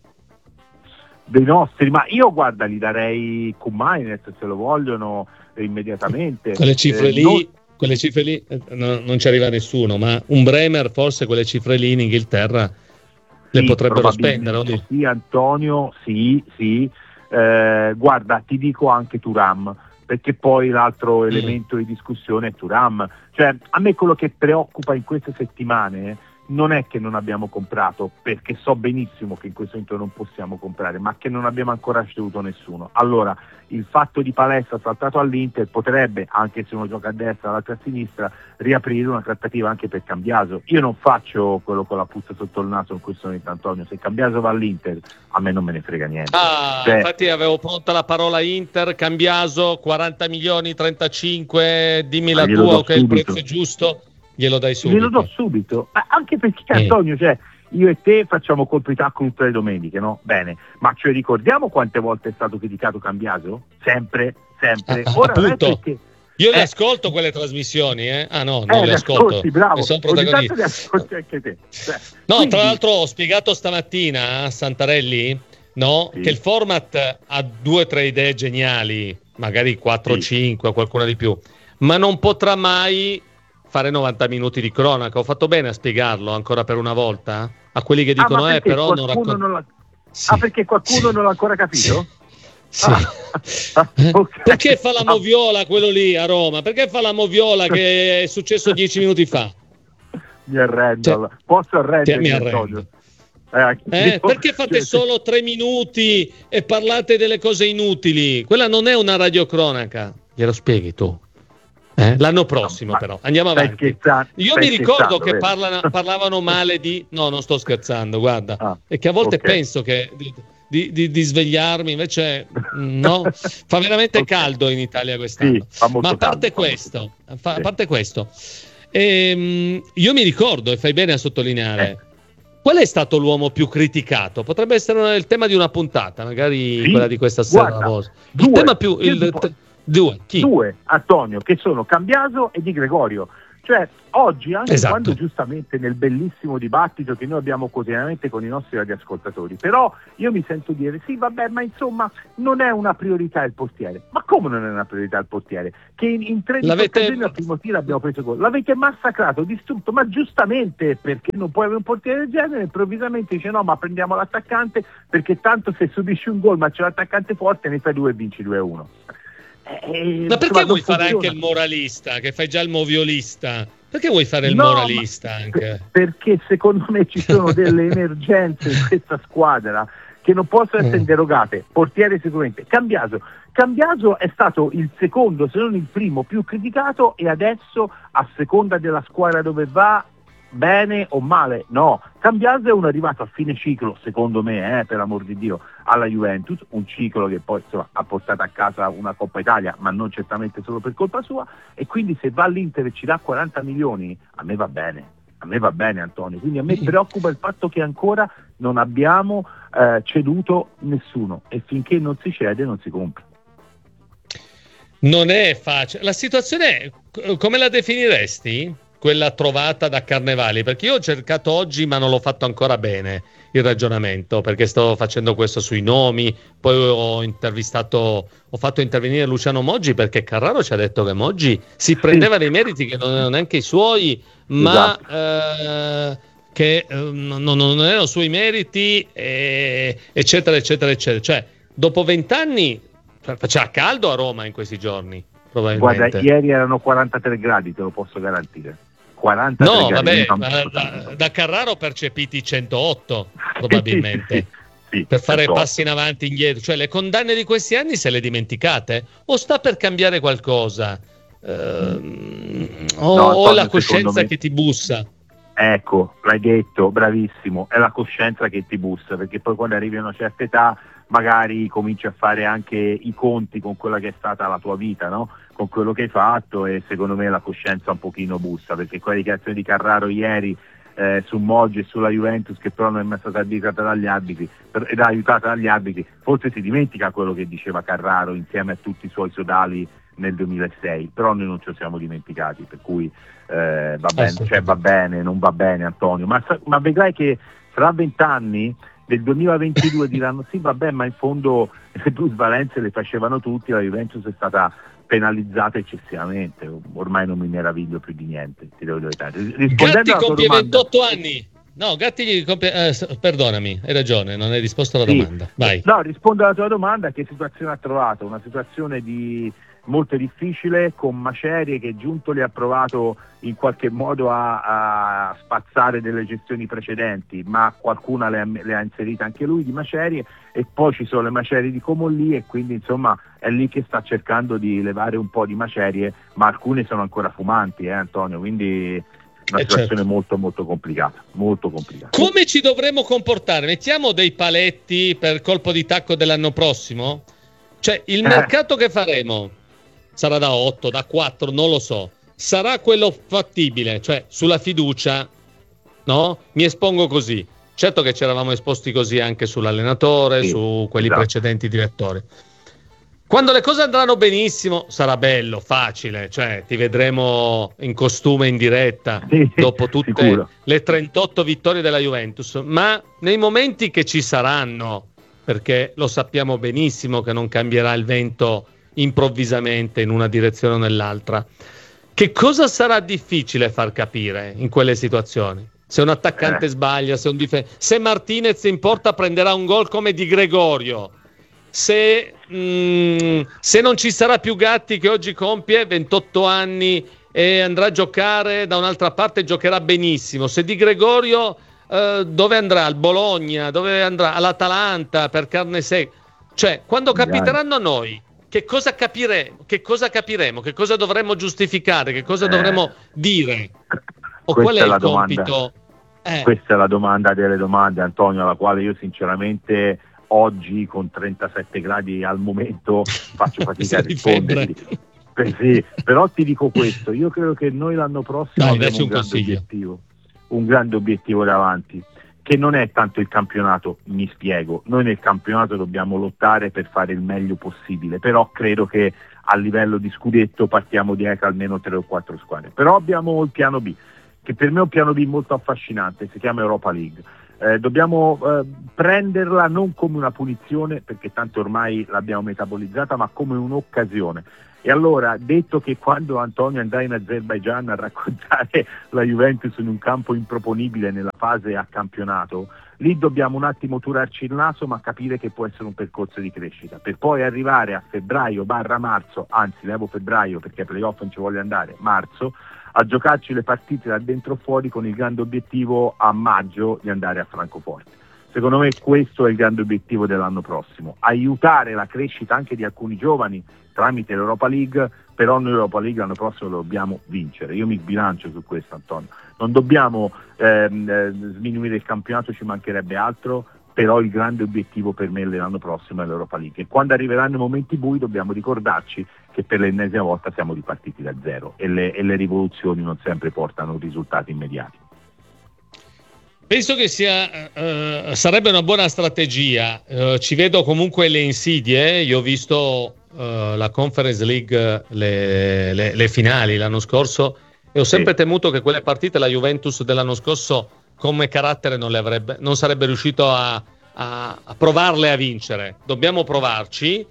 dei nostri, ma io guarda li darei con Mainz se lo vogliono immediatamente. Quelle cifre eh, lì non... quelle cifre lì no, non ci arriva nessuno, ma un Bremer forse quelle cifre lì in Inghilterra le sì, potrebbero spendere, o no? Sì, Antonio, sì, sì. Eh, guarda, ti dico anche Thuram, perché poi l'altro mm. elemento di discussione è Thuram. Cioè, a me quello che preoccupa in queste settimane non è che non abbiamo comprato, perché so benissimo che in questo momento non possiamo comprare, ma che non abbiamo ancora ceduto nessuno. Allora, il fatto di Palestra saltato all'Inter potrebbe, anche se uno gioca a destra, l'altro a sinistra, riaprire una trattativa anche per Cambiaso. Io non faccio quello con la puzza sotto il naso in questo momento, Antonio. Se Cambiaso va all'Inter, a me non me ne frega niente. Ah, cioè, infatti avevo pronta la parola Inter, Cambiaso, quaranta milioni, trentacinque, dimmi la tua, ok, il prezzo è giusto. Glielo dai subito. Glielo do subito, ma anche perché eh. Antonio, cioè, io e te facciamo colpo di tacco tutte le domeniche, no? Bene, ma ci ricordiamo quante volte è stato criticato Cambiaso? Sempre, sempre. Ora appunto, non è perché... io eh. le ascolto quelle trasmissioni, eh? Ah no, non eh, le ascolto. Ascolti, bravo. Ne sono protagonista. Le ascolti anche te. Cioè, no, quindi... tra l'altro ho spiegato stamattina a Santarelli, no? Sì. Che il format ha due o tre idee geniali, magari quattro o sì. cinque o qualcuna di più, ma non potrà mai fare novanta minuti di cronaca. Ho fatto bene a spiegarlo ancora per una volta a quelli che dicono ah, eh però non racconto non sì. Ah, perché qualcuno sì. non l'ha ancora capito? Sì. Ah. Okay. Perché fa la moviola quello lì a Roma? Perché fa la moviola che è successo dieci minuti fa? Mi arrendo, cioè, posso arrendermi? Mi arrendo. Eh, eh, perché fate solo tre minuti e parlate delle cose inutili? Quella non è una radiocronaca. Glielo spieghi tu? Eh? L'anno prossimo, no, però andiamo avanti. Io mi ricordo che parlano, parlavano male di no, non sto scherzando, guarda, ah, è che a volte okay. penso che di, di, di svegliarmi, invece no, fa veramente caldo in Italia quest'anno. Sì, ma a parte caldo, questo, fa, a parte questo ehm, io mi ricordo, e fai bene a sottolineare, eh. qual è stato l'uomo più criticato? Potrebbe essere il tema di una puntata, magari sì, quella di questa sera. Guarda, il due, tema più il, te, due, chi? due, Antonio, che sono Cambiaso e Di Gregorio. Cioè, oggi, anche esatto. quando giustamente nel bellissimo dibattito che noi abbiamo quotidianamente con i nostri radioascoltatori, però io mi sento dire, sì vabbè, ma insomma non è una priorità il portiere. Ma come non è una priorità il portiere? Che in, in tredici occasioni al primo tiro abbiamo preso gol, l'avete massacrato, distrutto, ma giustamente, perché non puoi avere un portiere del genere, improvvisamente dice no, ma prendiamo l'attaccante, perché tanto se subisci un gol ma c'è l'attaccante forte ne fai due e vinci due a uno. Eh, ma perché vuoi fare anche il moralista, che fai già il moviolista? Perché vuoi fare il no, moralista anche? Perché secondo me ci sono delle emergenze in questa squadra che non possono essere mm. derogate. Portiere sicuramente. Cambiaso. Cambiaso è stato il secondo, se non il primo, più criticato, e adesso, a seconda della squadra dove va, bene o male, no. Cambiaso è un arrivato a fine ciclo, secondo me, eh, per amor di Dio, alla Juventus, un ciclo che poi insomma, ha portato a casa una Coppa Italia, ma non certamente solo per colpa sua, e quindi se va all'Inter e ci dà quaranta milioni, a me va bene, a me va bene Antonio, quindi a me preoccupa il fatto che ancora non abbiamo eh, ceduto nessuno, e finché non si cede non si compra. Non è facile, la situazione è, come la definiresti? Quella trovata da Carnevali, perché io ho cercato oggi ma non l'ho fatto ancora bene il ragionamento, perché sto facendo questo sui nomi, poi ho intervistato, ho fatto intervenire Luciano Moggi, perché Carraro ci ha detto che Moggi si prendeva dei meriti che non erano neanche i suoi, ma esatto. eh, che eh, non, non erano suoi meriti, eh, eccetera eccetera eccetera. Cioè dopo vent'anni faceva caldo a Roma in questi giorni, probabilmente. Guarda, ieri erano quarantatré gradi, te lo posso garantire. quarantatré no, gradi, vabbè, da, da Carraro percepiti centootto probabilmente. sì, sì, per fare centootto. Passi in avanti e indietro, cioè le condanne di questi anni se le dimenticate o sta per cambiare qualcosa ehm, o, no, o la Antonio, coscienza me... che ti bussa? Ecco, l'hai detto, bravissimo, è la coscienza che ti bussa, perché poi quando arrivi a una certa età magari cominci a fare anche i conti con quella che è stata la tua vita, no? Con quello che hai fatto, e secondo me la coscienza un pochino bussa, perché quella dichiarazione di Carraro ieri eh, su Moggi e sulla Juventus, che però non è mai stata arbitrata dagli arbitri ed aiutata dagli arbitri, forse si dimentica quello che diceva Carraro insieme a tutti i suoi sodali nel duemilasei, però noi non ce lo siamo dimenticati, per cui eh, va bene, cioè va bene, non va bene Antonio, ma, ma vedrai che fra vent'anni del duemilaventidue diranno sì vabbè, ma in fondo le plusvalenze le facevano tutti, la Juventus è stata penalizzata eccessivamente, ormai non mi meraviglio più di niente, ti devo dire. Gatti compie domanda, ventotto anni. No, Gatti compie, eh, perdonami, hai ragione, non hai risposto alla sì. domanda. Vai. No, rispondo alla tua domanda, che situazione ha trovato? Una situazione di molto difficile, con macerie che Giuntoli ha provato in qualche modo a, a spazzare delle gestioni precedenti, ma qualcuna le ha, le ha inserite anche lui di macerie, e poi ci sono le macerie di Comolli, e quindi insomma è lì che sta cercando di levare un po' di macerie, ma alcune sono ancora fumanti, eh Antonio, quindi una eh situazione certo. molto molto complicata, molto complicata. Come ci dovremo comportare? Mettiamo dei paletti per colpo di tacco dell'anno prossimo? Cioè il mercato eh. che faremo sarà da otto, da quattro, non lo so. Sarà quello fattibile, cioè sulla fiducia, no? Mi espongo così. Certo che ci eravamo esposti così anche sull'allenatore, sì, su quelli esatto. precedenti direttori. Quando le cose andranno benissimo sarà bello, facile, cioè ti vedremo in costume in diretta sì, dopo tutte sicuro. le trentotto vittorie della Juventus, ma nei momenti che ci saranno, perché lo sappiamo benissimo che non cambierà il vento improvvisamente in una direzione o nell'altra, che cosa sarà difficile far capire in quelle situazioni? Se un attaccante eh. sbaglia, se un dif- se Martinez in porta prenderà un gol come Di Gregorio, se, mh, se non ci sarà più Gatti, che oggi compie ventotto anni e andrà a giocare da un'altra parte, giocherà benissimo, se Di Gregorio eh, dove andrà? Al Bologna, dove andrà? All'Atalanta per carne secca. Cioè quando capiteranno a noi, che cosa capiremo? Che cosa capiremo? Che cosa dovremmo giustificare? Che cosa eh, dovremmo dire? O qual è, è il compito? Eh. Questa è la domanda delle domande, Antonio, alla quale io sinceramente oggi con trentasette gradi al momento faccio fatica a risponderti. Beh, sì, però ti dico questo, io credo che noi l'anno prossimo Dai, abbiamo un, un grande consiglio. obiettivo, un grande obiettivo davanti, che non è tanto il campionato, mi spiego, noi nel campionato dobbiamo lottare per fare il meglio possibile, però credo che a livello di scudetto partiamo dietro almeno tre o quattro squadre, però abbiamo il piano B, che per me è un piano B molto affascinante, si chiama Europa League. Eh, dobbiamo eh, prenderla non come una punizione, perché tanto ormai l'abbiamo metabolizzata, ma come un'occasione. E allora, detto che quando Antonio andrà in Azerbaigian a raccontare la Juventus in un campo improponibile nella fase a campionato, lì dobbiamo un attimo turarci il naso, ma capire che può essere un percorso di crescita, per poi arrivare a febbraio barra marzo, anzi levo febbraio perché ai playoff non ci voglio andare, marzo, a giocarci le partite da dentro fuori con il grande obiettivo a maggio di andare a Francoforte. Secondo me questo è il grande obiettivo dell'anno prossimo, aiutare la crescita anche di alcuni giovani tramite l'Europa League, però noi l'Europa League l'anno prossimo lo dobbiamo vincere. Io mi sbilancio su questo, Antonio. Non dobbiamo ehm, eh, sminuire il campionato, ci mancherebbe altro, però il grande obiettivo per me l'anno prossimo è l'Europa League. E quando arriveranno i momenti bui dobbiamo ricordarci che per l'ennesima volta siamo ripartiti da zero e le, e le rivoluzioni non sempre portano risultati immediati. Penso che sia uh, sarebbe una buona strategia. Uh, ci vedo comunque le insidie. Io ho visto uh, la Conference League, le, le, le finali l'anno scorso, e ho sempre sì. temuto che quelle partite la Juventus dell'anno scorso come carattere non le avrebbe, non sarebbe riuscito a, a, a provarle a vincere. Dobbiamo provarci.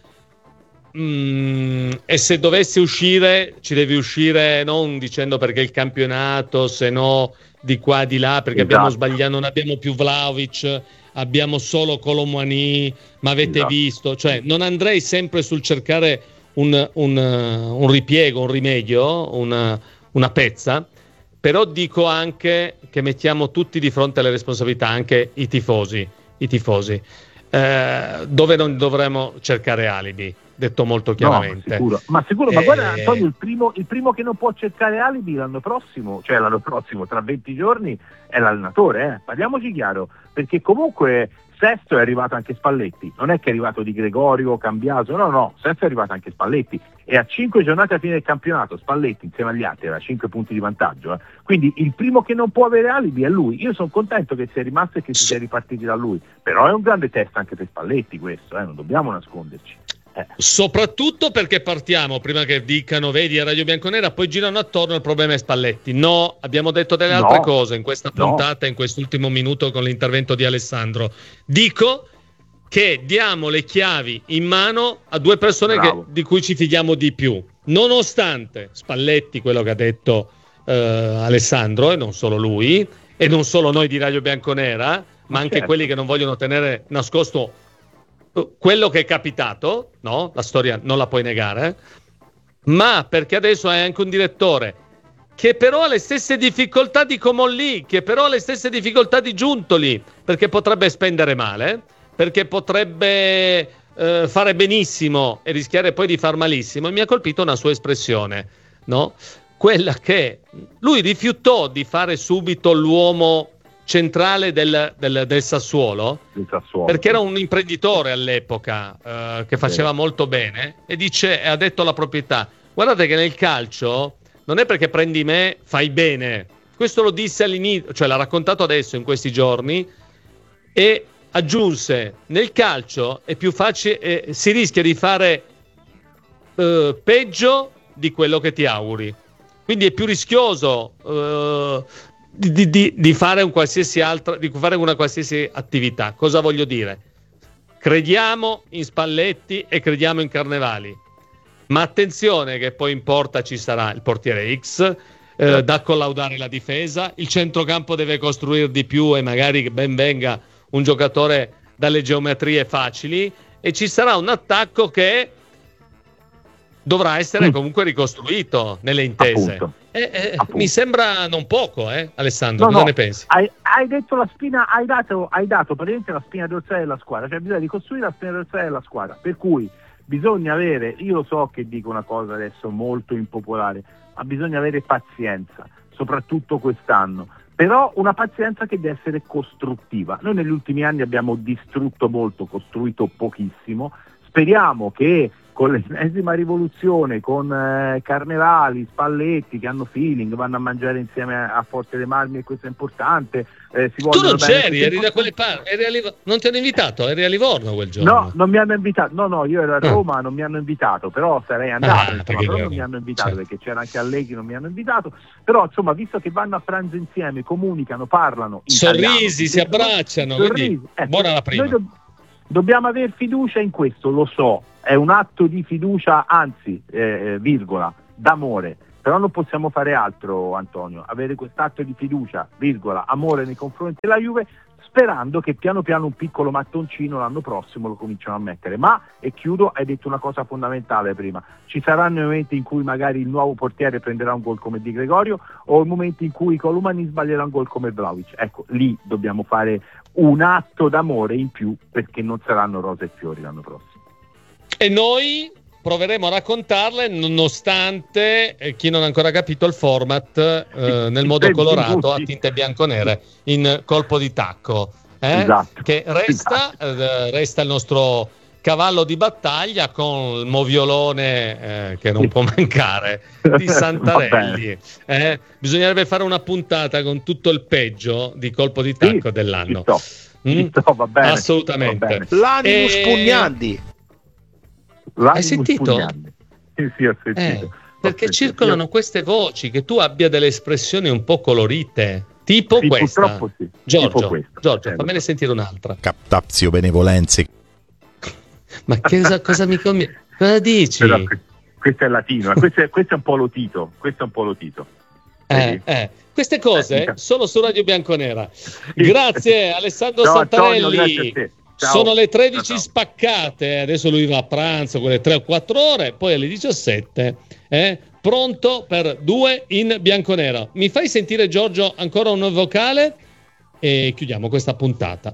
Mm, e se dovessi uscire, ci devi uscire non dicendo perché il campionato, se no di qua di là, perché esatto. abbiamo sbagliato, non abbiamo più Vlahovic, abbiamo solo Colomani, ma avete esatto. visto, cioè non andrei sempre sul cercare un, un, un ripiego, un rimedio, una, una pezza, però dico anche che mettiamo tutti di fronte alle responsabilità, anche i tifosi, i tifosi, eh, dove non dovremmo cercare alibi. Detto molto chiaramente. No, sicuro. Ma sicuro, eh... ma guarda Antonio, il primo, il primo che non può cercare alibi l'anno prossimo, cioè l'anno prossimo, tra venti giorni, è l'allenatore, eh? Parliamoci chiaro, perché comunque Sesto è arrivato anche Spalletti, non è che è arrivato Di Gregorio, Cambiaso, no no, Sesto è arrivato anche Spalletti, e a cinque giornate a fine del campionato Spalletti insieme agli altri era cinque punti di vantaggio, eh? Quindi il primo che non può avere alibi è lui. Io sono contento che sia rimasto e che si sia ripartiti da lui, però è un grande test anche per Spalletti questo, eh? Non dobbiamo nasconderci. Eh. Soprattutto perché partiamo, prima che dicano vedi a Radio Bianconera, poi girano attorno, il problema è Spalletti. No, abbiamo detto delle altre no, cose in questa puntata, no. in quest'ultimo minuto con l'intervento di Alessandro. Dico che diamo le chiavi in mano a due persone che, di cui ci fidiamo di più, nonostante Spalletti, quello che ha detto eh, Alessandro, e non solo lui, e non solo noi di Radio Bianconera, ma, ma anche certo. quelli che non vogliono tenere nascosto quello che è capitato, no? La storia non la puoi negare, ma perché adesso hai anche un direttore che però ha le stesse difficoltà di Comolli, che però ha le stesse difficoltà di Giuntoli, perché potrebbe spendere male, perché potrebbe eh, fare benissimo e rischiare poi di far malissimo. E mi ha colpito una sua espressione, no? Quella che lui rifiutò di fare subito l'uomo centrale del, del, del Sassuolo, Sassuolo, perché era un imprenditore all'epoca eh, che faceva sì. molto bene, e dice, ha detto alla proprietà: guardate che nel calcio non è perché prendi me fai bene. Questo lo disse all'inizio, cioè l'ha raccontato adesso in questi giorni, e aggiunse: nel calcio è più facile, eh, si rischia di fare eh, peggio di quello che ti auguri, quindi è più rischioso eh, Di, di, di fare un qualsiasi altra, di fare una qualsiasi attività. Cosa voglio dire? Crediamo in Spalletti e crediamo in Carnevali, ma attenzione che poi in porta ci sarà il portiere X eh, da collaudare la difesa, il centrocampo deve costruire di più e magari ben venga un giocatore dalle geometrie facili, e ci sarà un attacco che dovrà essere comunque ricostruito nelle intese. Eh, eh, mi sembra non poco, eh, Alessandro, no, cosa no. ne pensi? Hai, hai detto la spina, hai dato, hai dato praticamente la spina dorsale della squadra, cioè bisogna ricostruire la spina dorsale della squadra, per cui bisogna avere, io lo so che dico una cosa adesso molto impopolare, ma bisogna avere pazienza, soprattutto quest'anno, però una pazienza che deve essere costruttiva. Noi negli ultimi anni abbiamo distrutto molto, costruito pochissimo. Speriamo che con l'ennesima rivoluzione, con eh, Carnevali, Spalletti che hanno feeling, vanno a mangiare insieme a, a Forte dei Marmi, e questo è importante. Eh, si tu non bene, c'eri, eri da quelle parti, eri a Liv- non ti hanno invitato, eri a Livorno quel giorno. No, non mi hanno invitato, no no, io ero a Roma, ah. non mi hanno invitato, però sarei andato, ah, insomma, però non mi hanno invitato, certo. Perché c'era anche Allegri, non mi hanno invitato, però insomma, visto che vanno a pranzo insieme, comunicano, parlano sorrisi, italiano, si abbracciano, sorrisi, quindi ecco, buona la prima. Noi do- dobbiamo avere fiducia in questo, lo so, è un atto di fiducia, anzi, eh, virgola, d'amore, però non possiamo fare altro, Antonio, avere quest'atto di fiducia, virgola, amore nei confronti della Juve, sperando che piano piano un piccolo mattoncino l'anno prossimo lo cominciano a mettere. Ma, e chiudo, hai detto una cosa fondamentale prima, ci saranno i momenti in cui magari il nuovo portiere prenderà un gol come Di Gregorio, o i momenti in cui Colomani sbaglierà un gol come Vlahovic. Ecco, lì dobbiamo fare un atto d'amore in più, perché non saranno rose e fiori l'anno prossimo. E noi proveremo a raccontarle, nonostante eh, chi non ha ancora capito il format eh, nel modo colorato a tinte bianconere in colpo di tacco, eh? Esatto. Che resta, eh, resta il nostro cavallo di battaglia con il moviolone eh, che non può mancare di Santarelli. Eh? Bisognerebbe fare una puntata con tutto il peggio di colpo di tacco sì, dell'anno. Ci sto, mm? ci sto, va bene, assolutamente. Va bene. L'animus e... pugnandi. Hai sentito? Sì, sì, ho sentito. Eh, ho perché sentito. circolano queste voci che tu abbia delle espressioni un po' colorite, tipo sì, questa. Purtroppo sì. Giorgio, tipo questa. Giorgio, eh, fammene sentire un'altra. Captazio benevolenze. Ma che cosa, cosa mi conviene? Cosa dici? Però, questo è latino, questo è, questo è un po' lotito, questo è un po' lotito. Eh, eh. Queste cose eh, sono su Radio Bianconera. Grazie Alessandro no, Santarelli. Antonio, grazie a te. Ciao. Sono le tredici ciao, ciao. Spaccate, adesso lui va a pranzo quelle tre o quattro ore, poi alle diciassette eh, pronto per due in bianconero. Mi fai sentire, Giorgio, ancora un vocale e chiudiamo questa puntata.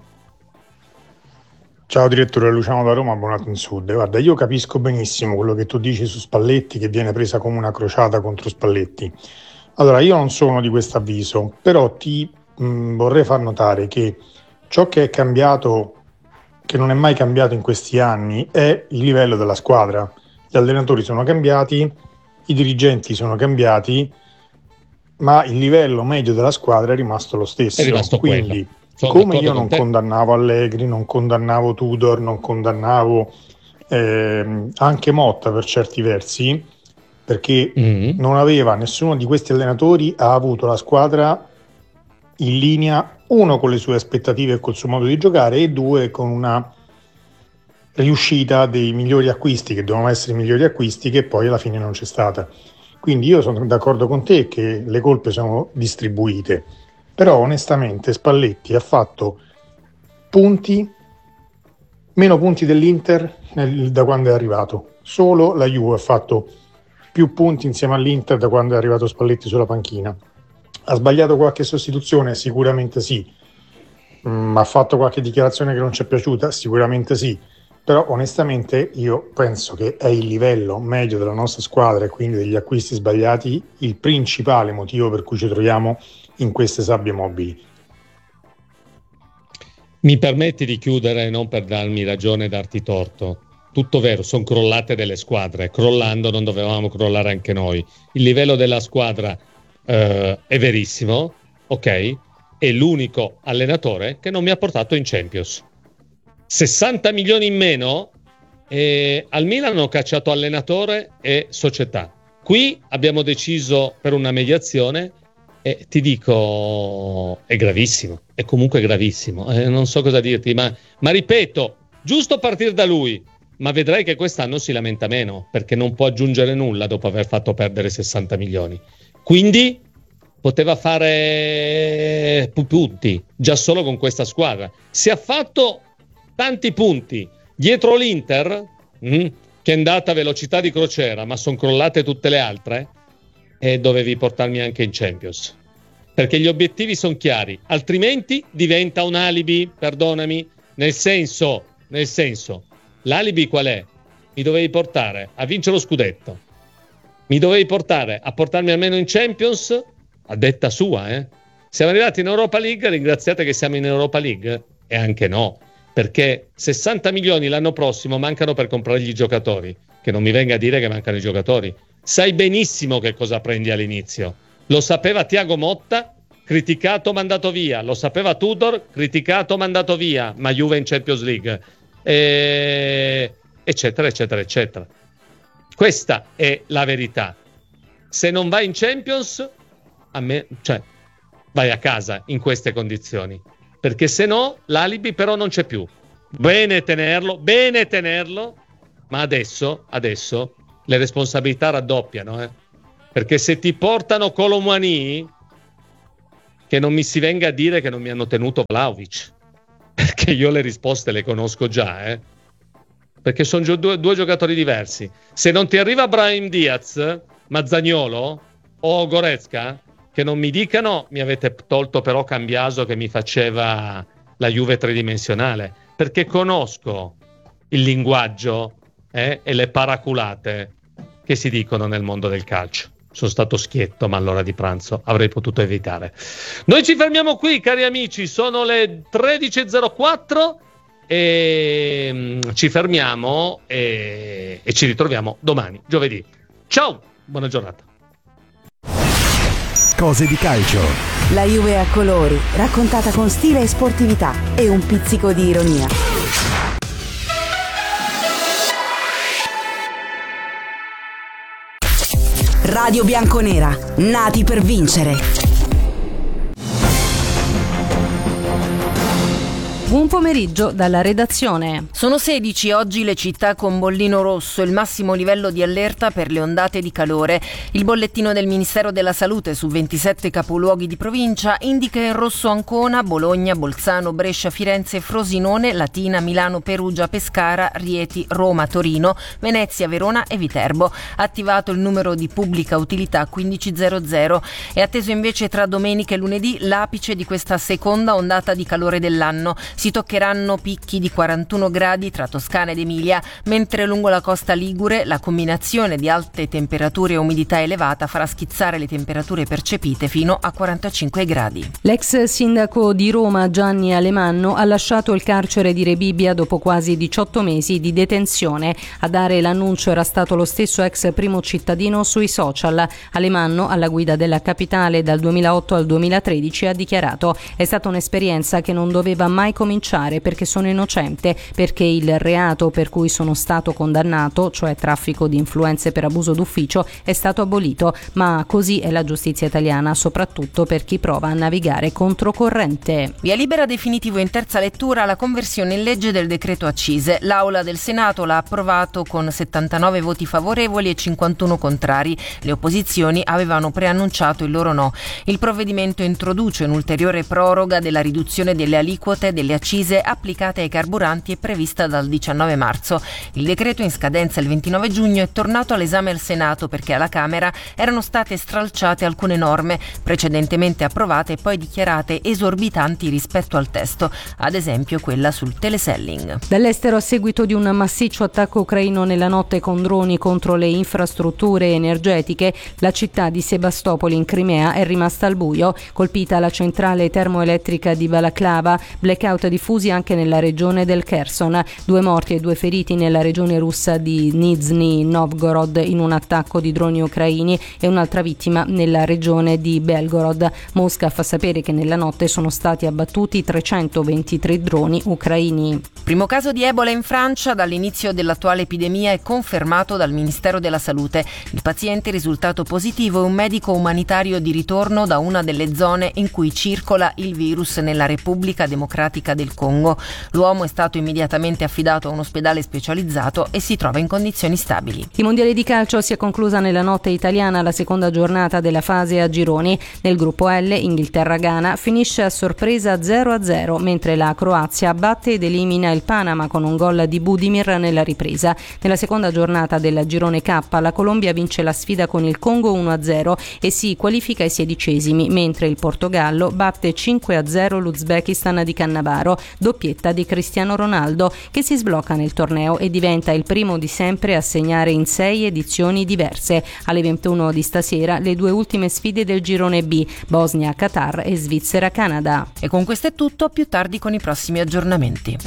Ciao direttore, Luciano da Roma, abbonato in Sud. Guarda, io capisco benissimo quello che tu dici su Spalletti, che viene presa come una crociata contro Spalletti. Allora, io non sono di questo avviso, però ti mh, vorrei far notare che ciò che è cambiato, che non è mai cambiato in questi anni, è il livello della squadra. Gli allenatori sono cambiati, i dirigenti sono cambiati, ma il livello medio della squadra è rimasto lo stesso. È rimasto Quindi, quello. come io non condannavo Allegri, non condannavo Tudor, non condannavo eh, anche Motta per certi versi, perché mm-hmm. non aveva, nessuno di questi allenatori ha avuto la squadra in linea, uno con le sue aspettative e col suo modo di giocare, e due con una riuscita dei migliori acquisti, che dovevano essere i migliori acquisti, che poi alla fine non c'è stata. Quindi io sono d'accordo con te che le colpe sono distribuite, però onestamente Spalletti ha fatto punti, meno punti dell'Inter nel, da quando è arrivato. Solo la Juve ha fatto più punti insieme all'Inter da quando è arrivato Spalletti sulla panchina. Ha sbagliato qualche sostituzione? Sicuramente sì. Mm, ha fatto qualche dichiarazione che non ci è piaciuta? Sicuramente sì. Però onestamente io penso che è il livello medio della nostra squadra e quindi degli acquisti sbagliati il principale motivo per cui ci troviamo in queste sabbie mobili. Mi permetti di chiudere, non per darmi ragione e darti torto. Tutto vero, sono crollate delle squadre. Crollando non dovevamo crollare anche noi. Il livello della squadra Uh, è verissimo, ok? È l'unico allenatore che non mi ha portato in Champions. sessanta milioni in meno e al Milan hanno cacciato allenatore e società. Qui abbiamo deciso per una mediazione e ti dico è gravissimo, è comunque gravissimo, eh, non so cosa dirti, ma, ma ripeto, giusto partire da lui, ma vedrai che quest'anno si lamenta meno perché non può aggiungere nulla dopo aver fatto perdere sessanta milioni. Quindi poteva fare punti già solo con questa squadra. Se ha fatto tanti punti dietro l'Inter, mh, che è andata a velocità di crociera, ma sono crollate tutte le altre, e dovevi portarmi anche in Champions. Perché gli obiettivi sono chiari, altrimenti diventa un alibi, perdonami, nel senso, nel senso, l'alibi qual è? Mi dovevi portare a vincere lo scudetto. Mi dovevi portare a portarmi almeno in Champions, a detta sua, eh? Siamo arrivati in Europa League, ringraziate che siamo in Europa League? E anche no, perché sessanta milioni l'anno prossimo mancano per comprare gli giocatori, che non mi venga a dire che mancano i giocatori. Sai benissimo che cosa prendi all'inizio. Lo sapeva Thiago Motta, criticato, mandato via. Lo sapeva Tudor, criticato, mandato via. Ma Juve in Champions League, e... eccetera, eccetera, eccetera. Questa è la verità. Se non vai in Champions, a me, cioè, vai a casa in queste condizioni. Perché se no, l'alibi però non c'è più. Bene tenerlo, bene tenerlo, ma adesso, adesso le responsabilità raddoppiano, eh? Perché se ti portano Kolo Muani, che non mi si venga a dire che non mi hanno tenuto Vlahovic, perché io le risposte le conosco già, eh? Perché sono gio- due, due giocatori diversi. Se non ti arriva Brahim Diaz, Mazzagnolo o Goretzka, che non mi dicano mi avete tolto però Cambiaso che mi faceva la Juve tridimensionale, perché conosco il linguaggio eh, e le paraculate che si dicono nel mondo del calcio. Sono stato schietto, ma all'ora di pranzo avrei potuto evitare. Noi ci fermiamo qui, cari amici, sono le tredici e zero quattro e mm, ci fermiamo e, e ci ritroviamo domani, giovedì. Ciao, buona giornata. Cose di calcio. La Juve a colori, raccontata con stile e sportività e un pizzico di ironia. Radio Bianconera, nati per vincere. Buon pomeriggio dalla redazione. Sono sedici oggi le città con bollino rosso, il massimo livello di allerta per le ondate di calore. Il bollettino del Ministero della Salute su ventisette capoluoghi di provincia indica in rosso Ancona, Bologna, Bolzano, Brescia, Firenze, Frosinone, Latina, Milano, Perugia, Pescara, Rieti, Roma, Torino, Venezia, Verona e Viterbo. Attivato il numero di pubblica utilità quindicicento. È atteso invece tra domenica e lunedì l'apice di questa seconda ondata di calore dell'anno. Si toccheranno picchi di quarantuno gradi tra Toscana ed Emilia, mentre lungo la costa ligure la combinazione di alte temperature e umidità elevata farà schizzare le temperature percepite fino a quarantacinque gradi. L'ex sindaco di Roma Gianni Alemanno ha lasciato il carcere di Rebibbia dopo quasi diciotto mesi di detenzione. A dare l'annuncio era stato lo stesso ex primo cittadino sui social. Alemanno, alla guida della capitale dal duemilaotto al duemilatredici, ha dichiarato: è stata un'esperienza che non doveva mai cominciare perché sono innocente, perché il reato per cui sono stato condannato, cioè traffico di influenze per abuso d'ufficio, è stato abolito, ma così è la giustizia italiana, soprattutto per chi prova a navigare controcorrente. Via libera definitivo in terza lettura la conversione in legge del decreto accise. L'Aula del Senato l'ha approvato con settantanove voti favorevoli e cinquantuno contrari. Le opposizioni avevano preannunciato il loro no. Il provvedimento introduce un'ulteriore proroga della riduzione delle aliquote delle accise applicate ai carburanti è prevista dal diciannove marzo. Il decreto in scadenza il ventinove giugno è tornato all'esame al Senato perché alla Camera erano state stralciate alcune norme precedentemente approvate e poi dichiarate esorbitanti rispetto al testo, ad esempio quella sul teleselling. Dall'estero, a seguito di un massiccio attacco ucraino nella notte con droni contro le infrastrutture energetiche, la città di Sebastopoli in Crimea è rimasta al buio. Colpita la centrale termoelettrica di Balaklava, blackout diffusi anche nella regione del Kherson. Due morti e due feriti nella regione russa di Nizhny Novgorod in un attacco di droni ucraini e un'altra vittima nella regione di Belgorod. Mosca fa sapere che nella notte sono stati abbattuti trecentoventitré droni ucraini. Primo caso di Ebola in Francia dall'inizio dell'attuale epidemia è confermato dal Ministero della Salute. Il paziente risultato positivo è un medico umanitario di ritorno da una delle zone in cui circola il virus nella Repubblica Democratica del Congo. L'uomo è stato immediatamente affidato a un ospedale specializzato e si trova in condizioni stabili. I mondiali di calcio si è conclusa nella notte italiana la seconda giornata della fase a gironi. Nel gruppo L, Inghilterra-Ghana finisce a sorpresa zero a zero, mentre la Croazia batte ed elimina il Panama con un gol di Budimir nella ripresa. Nella seconda giornata del girone K la Colombia vince la sfida con il Congo uno a zero e si qualifica ai sedicesimi, mentre il Portogallo batte cinque a zero l'Uzbekistan di Cannavaro, doppietta di Cristiano Ronaldo, che si sblocca nel torneo e diventa il primo di sempre a segnare in sei edizioni diverse. Alle ventuno di stasera le due ultime sfide del girone B, Bosnia, Qatar e Svizzera, Canada. E con questo è tutto, più tardi con i prossimi aggiornamenti.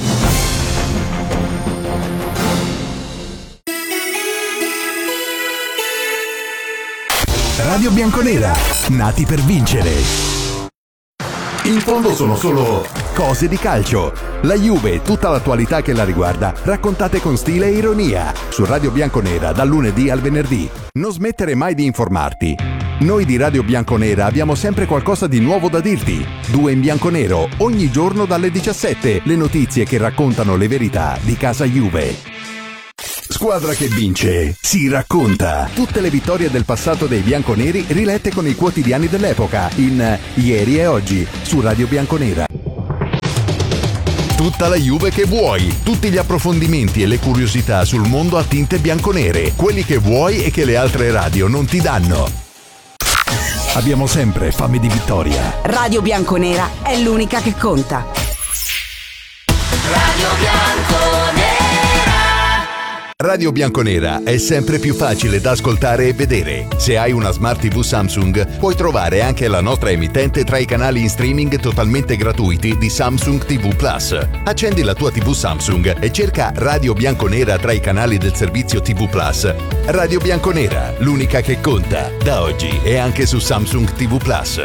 Radio Bianconera, nati per vincere. In fondo sono solo cose di calcio. La Juve e tutta l'attualità che la riguarda, raccontate con stile e ironia. Su Radio Bianconera dal lunedì al venerdì. Non smettere mai di informarti. Noi di Radio Bianconera abbiamo sempre qualcosa di nuovo da dirti. Due in bianconero, ogni giorno dalle diciassette. Le notizie che raccontano le verità di casa Juve. Squadra che vince si racconta. Tutte le vittorie del passato dei bianconeri rilette con i quotidiani dell'epoca in Ieri e Oggi su Radio Bianconera. Tutta la Juve che vuoi, tutti gli approfondimenti e le curiosità sul mondo a tinte bianconere, quelli che vuoi e che le altre radio non ti danno. Abbiamo sempre fame di vittoria. Radio Bianconera è l'unica che conta. Radio Bianconera. Radio Bianconera è sempre più facile da ascoltare e vedere. Se hai una Smart tivù Samsung, puoi trovare anche la nostra emittente tra i canali in streaming totalmente gratuiti di Samsung tivù Plus. Accendi la tua tivù Samsung e cerca Radio Bianconera tra i canali del servizio tivù Plus. Radio Bianconera, l'unica che conta, da oggi e anche su Samsung tivù Plus.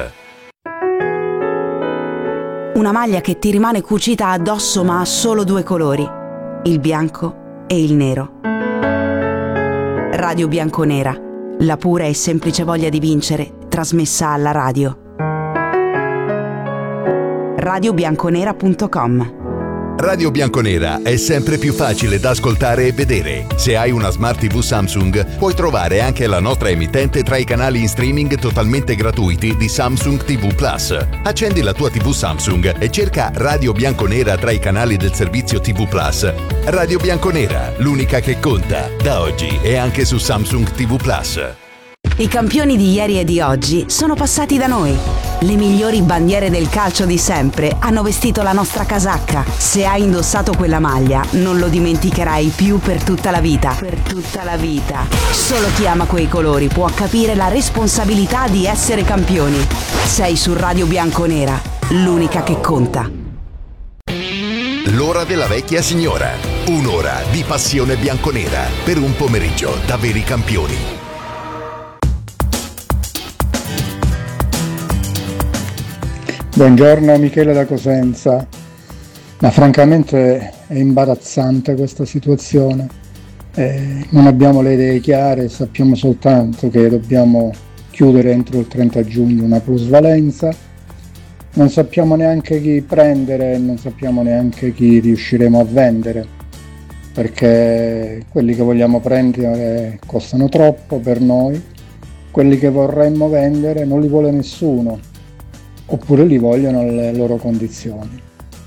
Una maglia che ti rimane cucita addosso ma ha solo due colori, il bianco e il nero. Radio Bianconera, la pura e semplice voglia di vincere, trasmessa alla radio. radio bianconera punto com. Radio Bianconera è sempre più facile da ascoltare e vedere. Se hai una Smart tivù Samsung, puoi trovare anche la nostra emittente tra i canali in streaming totalmente gratuiti di Samsung tivù Plus. Accendi la tua tivù Samsung e cerca Radio Bianconera tra i canali del servizio tivù Plus. Radio Bianconera, l'unica che conta, da oggi e anche su Samsung tivù Plus. I campioni di ieri e di oggi sono passati da noi. Le migliori bandiere del calcio di sempre hanno vestito la nostra casacca. Se hai indossato quella maglia, non lo dimenticherai più per tutta la vita. Per tutta la vita. Solo chi ama quei colori può capire la responsabilità di essere campioni. Sei su Radio Bianconera, l'unica che conta. L'ora della vecchia signora. Un'ora di passione bianconera per un pomeriggio da veri campioni. Buongiorno, Michele da Cosenza. Ma francamente è imbarazzante questa situazione. Eh, non abbiamo le idee chiare, sappiamo soltanto che dobbiamo chiudere entro il trenta giugno una plusvalenza. Non sappiamo neanche chi prendere, non sappiamo neanche chi riusciremo a vendere, perché quelli che vogliamo prendere costano troppo per noi, quelli che vorremmo vendere non li vuole nessuno, oppure li vogliono alle loro condizioni.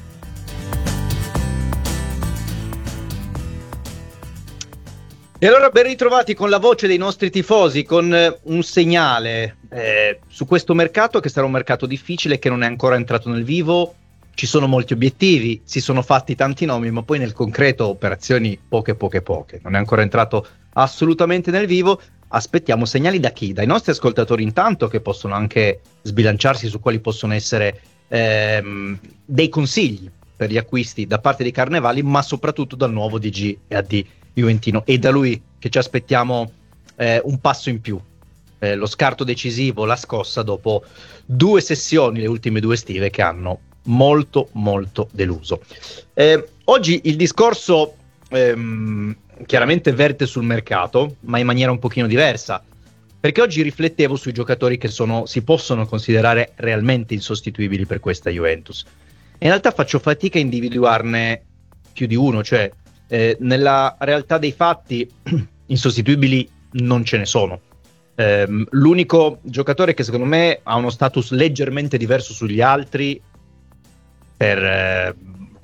E allora ben ritrovati con la voce dei nostri tifosi, con eh, un segnale eh, su questo mercato che sarà un mercato difficile, che non è ancora entrato nel vivo. Ci sono molti obiettivi, si sono fatti tanti nomi, ma poi nel concreto operazioni poche poche poche. Non è ancora entrato assolutamente nel vivo. Aspettiamo segnali da chi? Dai nostri ascoltatori intanto, che possono anche sbilanciarsi su quali possono essere ehm, dei consigli per gli acquisti da parte di Carnevali, ma soprattutto dal nuovo D G e A D juventino, e da lui che ci aspettiamo eh, un passo in più, eh, lo scarto decisivo, la scossa dopo due sessioni, le ultime due estive, che hanno molto molto deluso. Eh, oggi il discorso ehm, chiaramente verte sul mercato, ma in maniera un pochino diversa, perché oggi riflettevo sui giocatori che sono, si possono considerare realmente insostituibili per questa Juventus. E in realtà faccio fatica a individuarne più di uno, cioè eh, nella realtà dei fatti insostituibili non ce ne sono. Eh, l'unico giocatore che secondo me ha uno status leggermente diverso sugli altri per eh,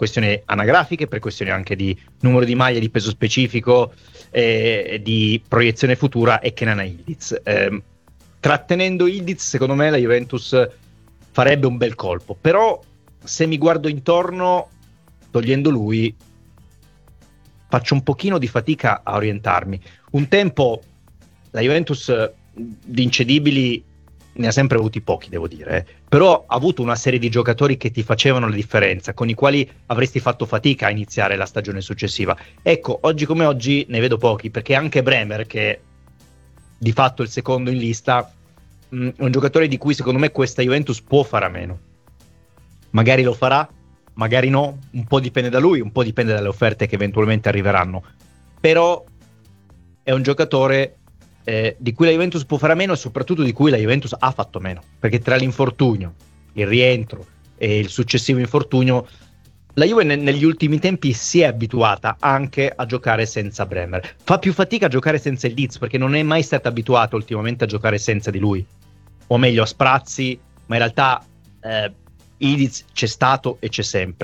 questioni anagrafiche, per questioni anche di numero di maglie, di peso specifico, eh, di proiezione futura, e Kenan Yildiz. Eh, trattenendo Yildiz, secondo me la Juventus farebbe un bel colpo, però se mi guardo intorno, togliendo lui, faccio un pochino di fatica a orientarmi. Un tempo la Juventus di incedibili ne ha sempre avuti pochi, devo dire, eh. però ha avuto una serie di giocatori che ti facevano la differenza, con i quali avresti fatto fatica a iniziare la stagione successiva. Ecco, oggi come oggi ne vedo pochi, perché anche Bremer, che di fatto è il secondo in lista, mh, è un giocatore di cui secondo me questa Juventus può fare a meno. Magari lo farà, magari no, un po' dipende da lui, un po' dipende dalle offerte che eventualmente arriveranno, però è un giocatore eh, di cui la Juventus può fare a meno, e soprattutto di cui la Juventus ha fatto meno, perché tra l'infortunio, il rientro e il successivo infortunio, la Juve ne- negli ultimi tempi si è abituata anche a giocare senza Bremer. Fa più fatica a giocare senza il Diz, perché non è mai stata abituata ultimamente a giocare senza di lui, o meglio a sprazzi, ma in realtà eh, Yildiz c'è stato e c'è sempre.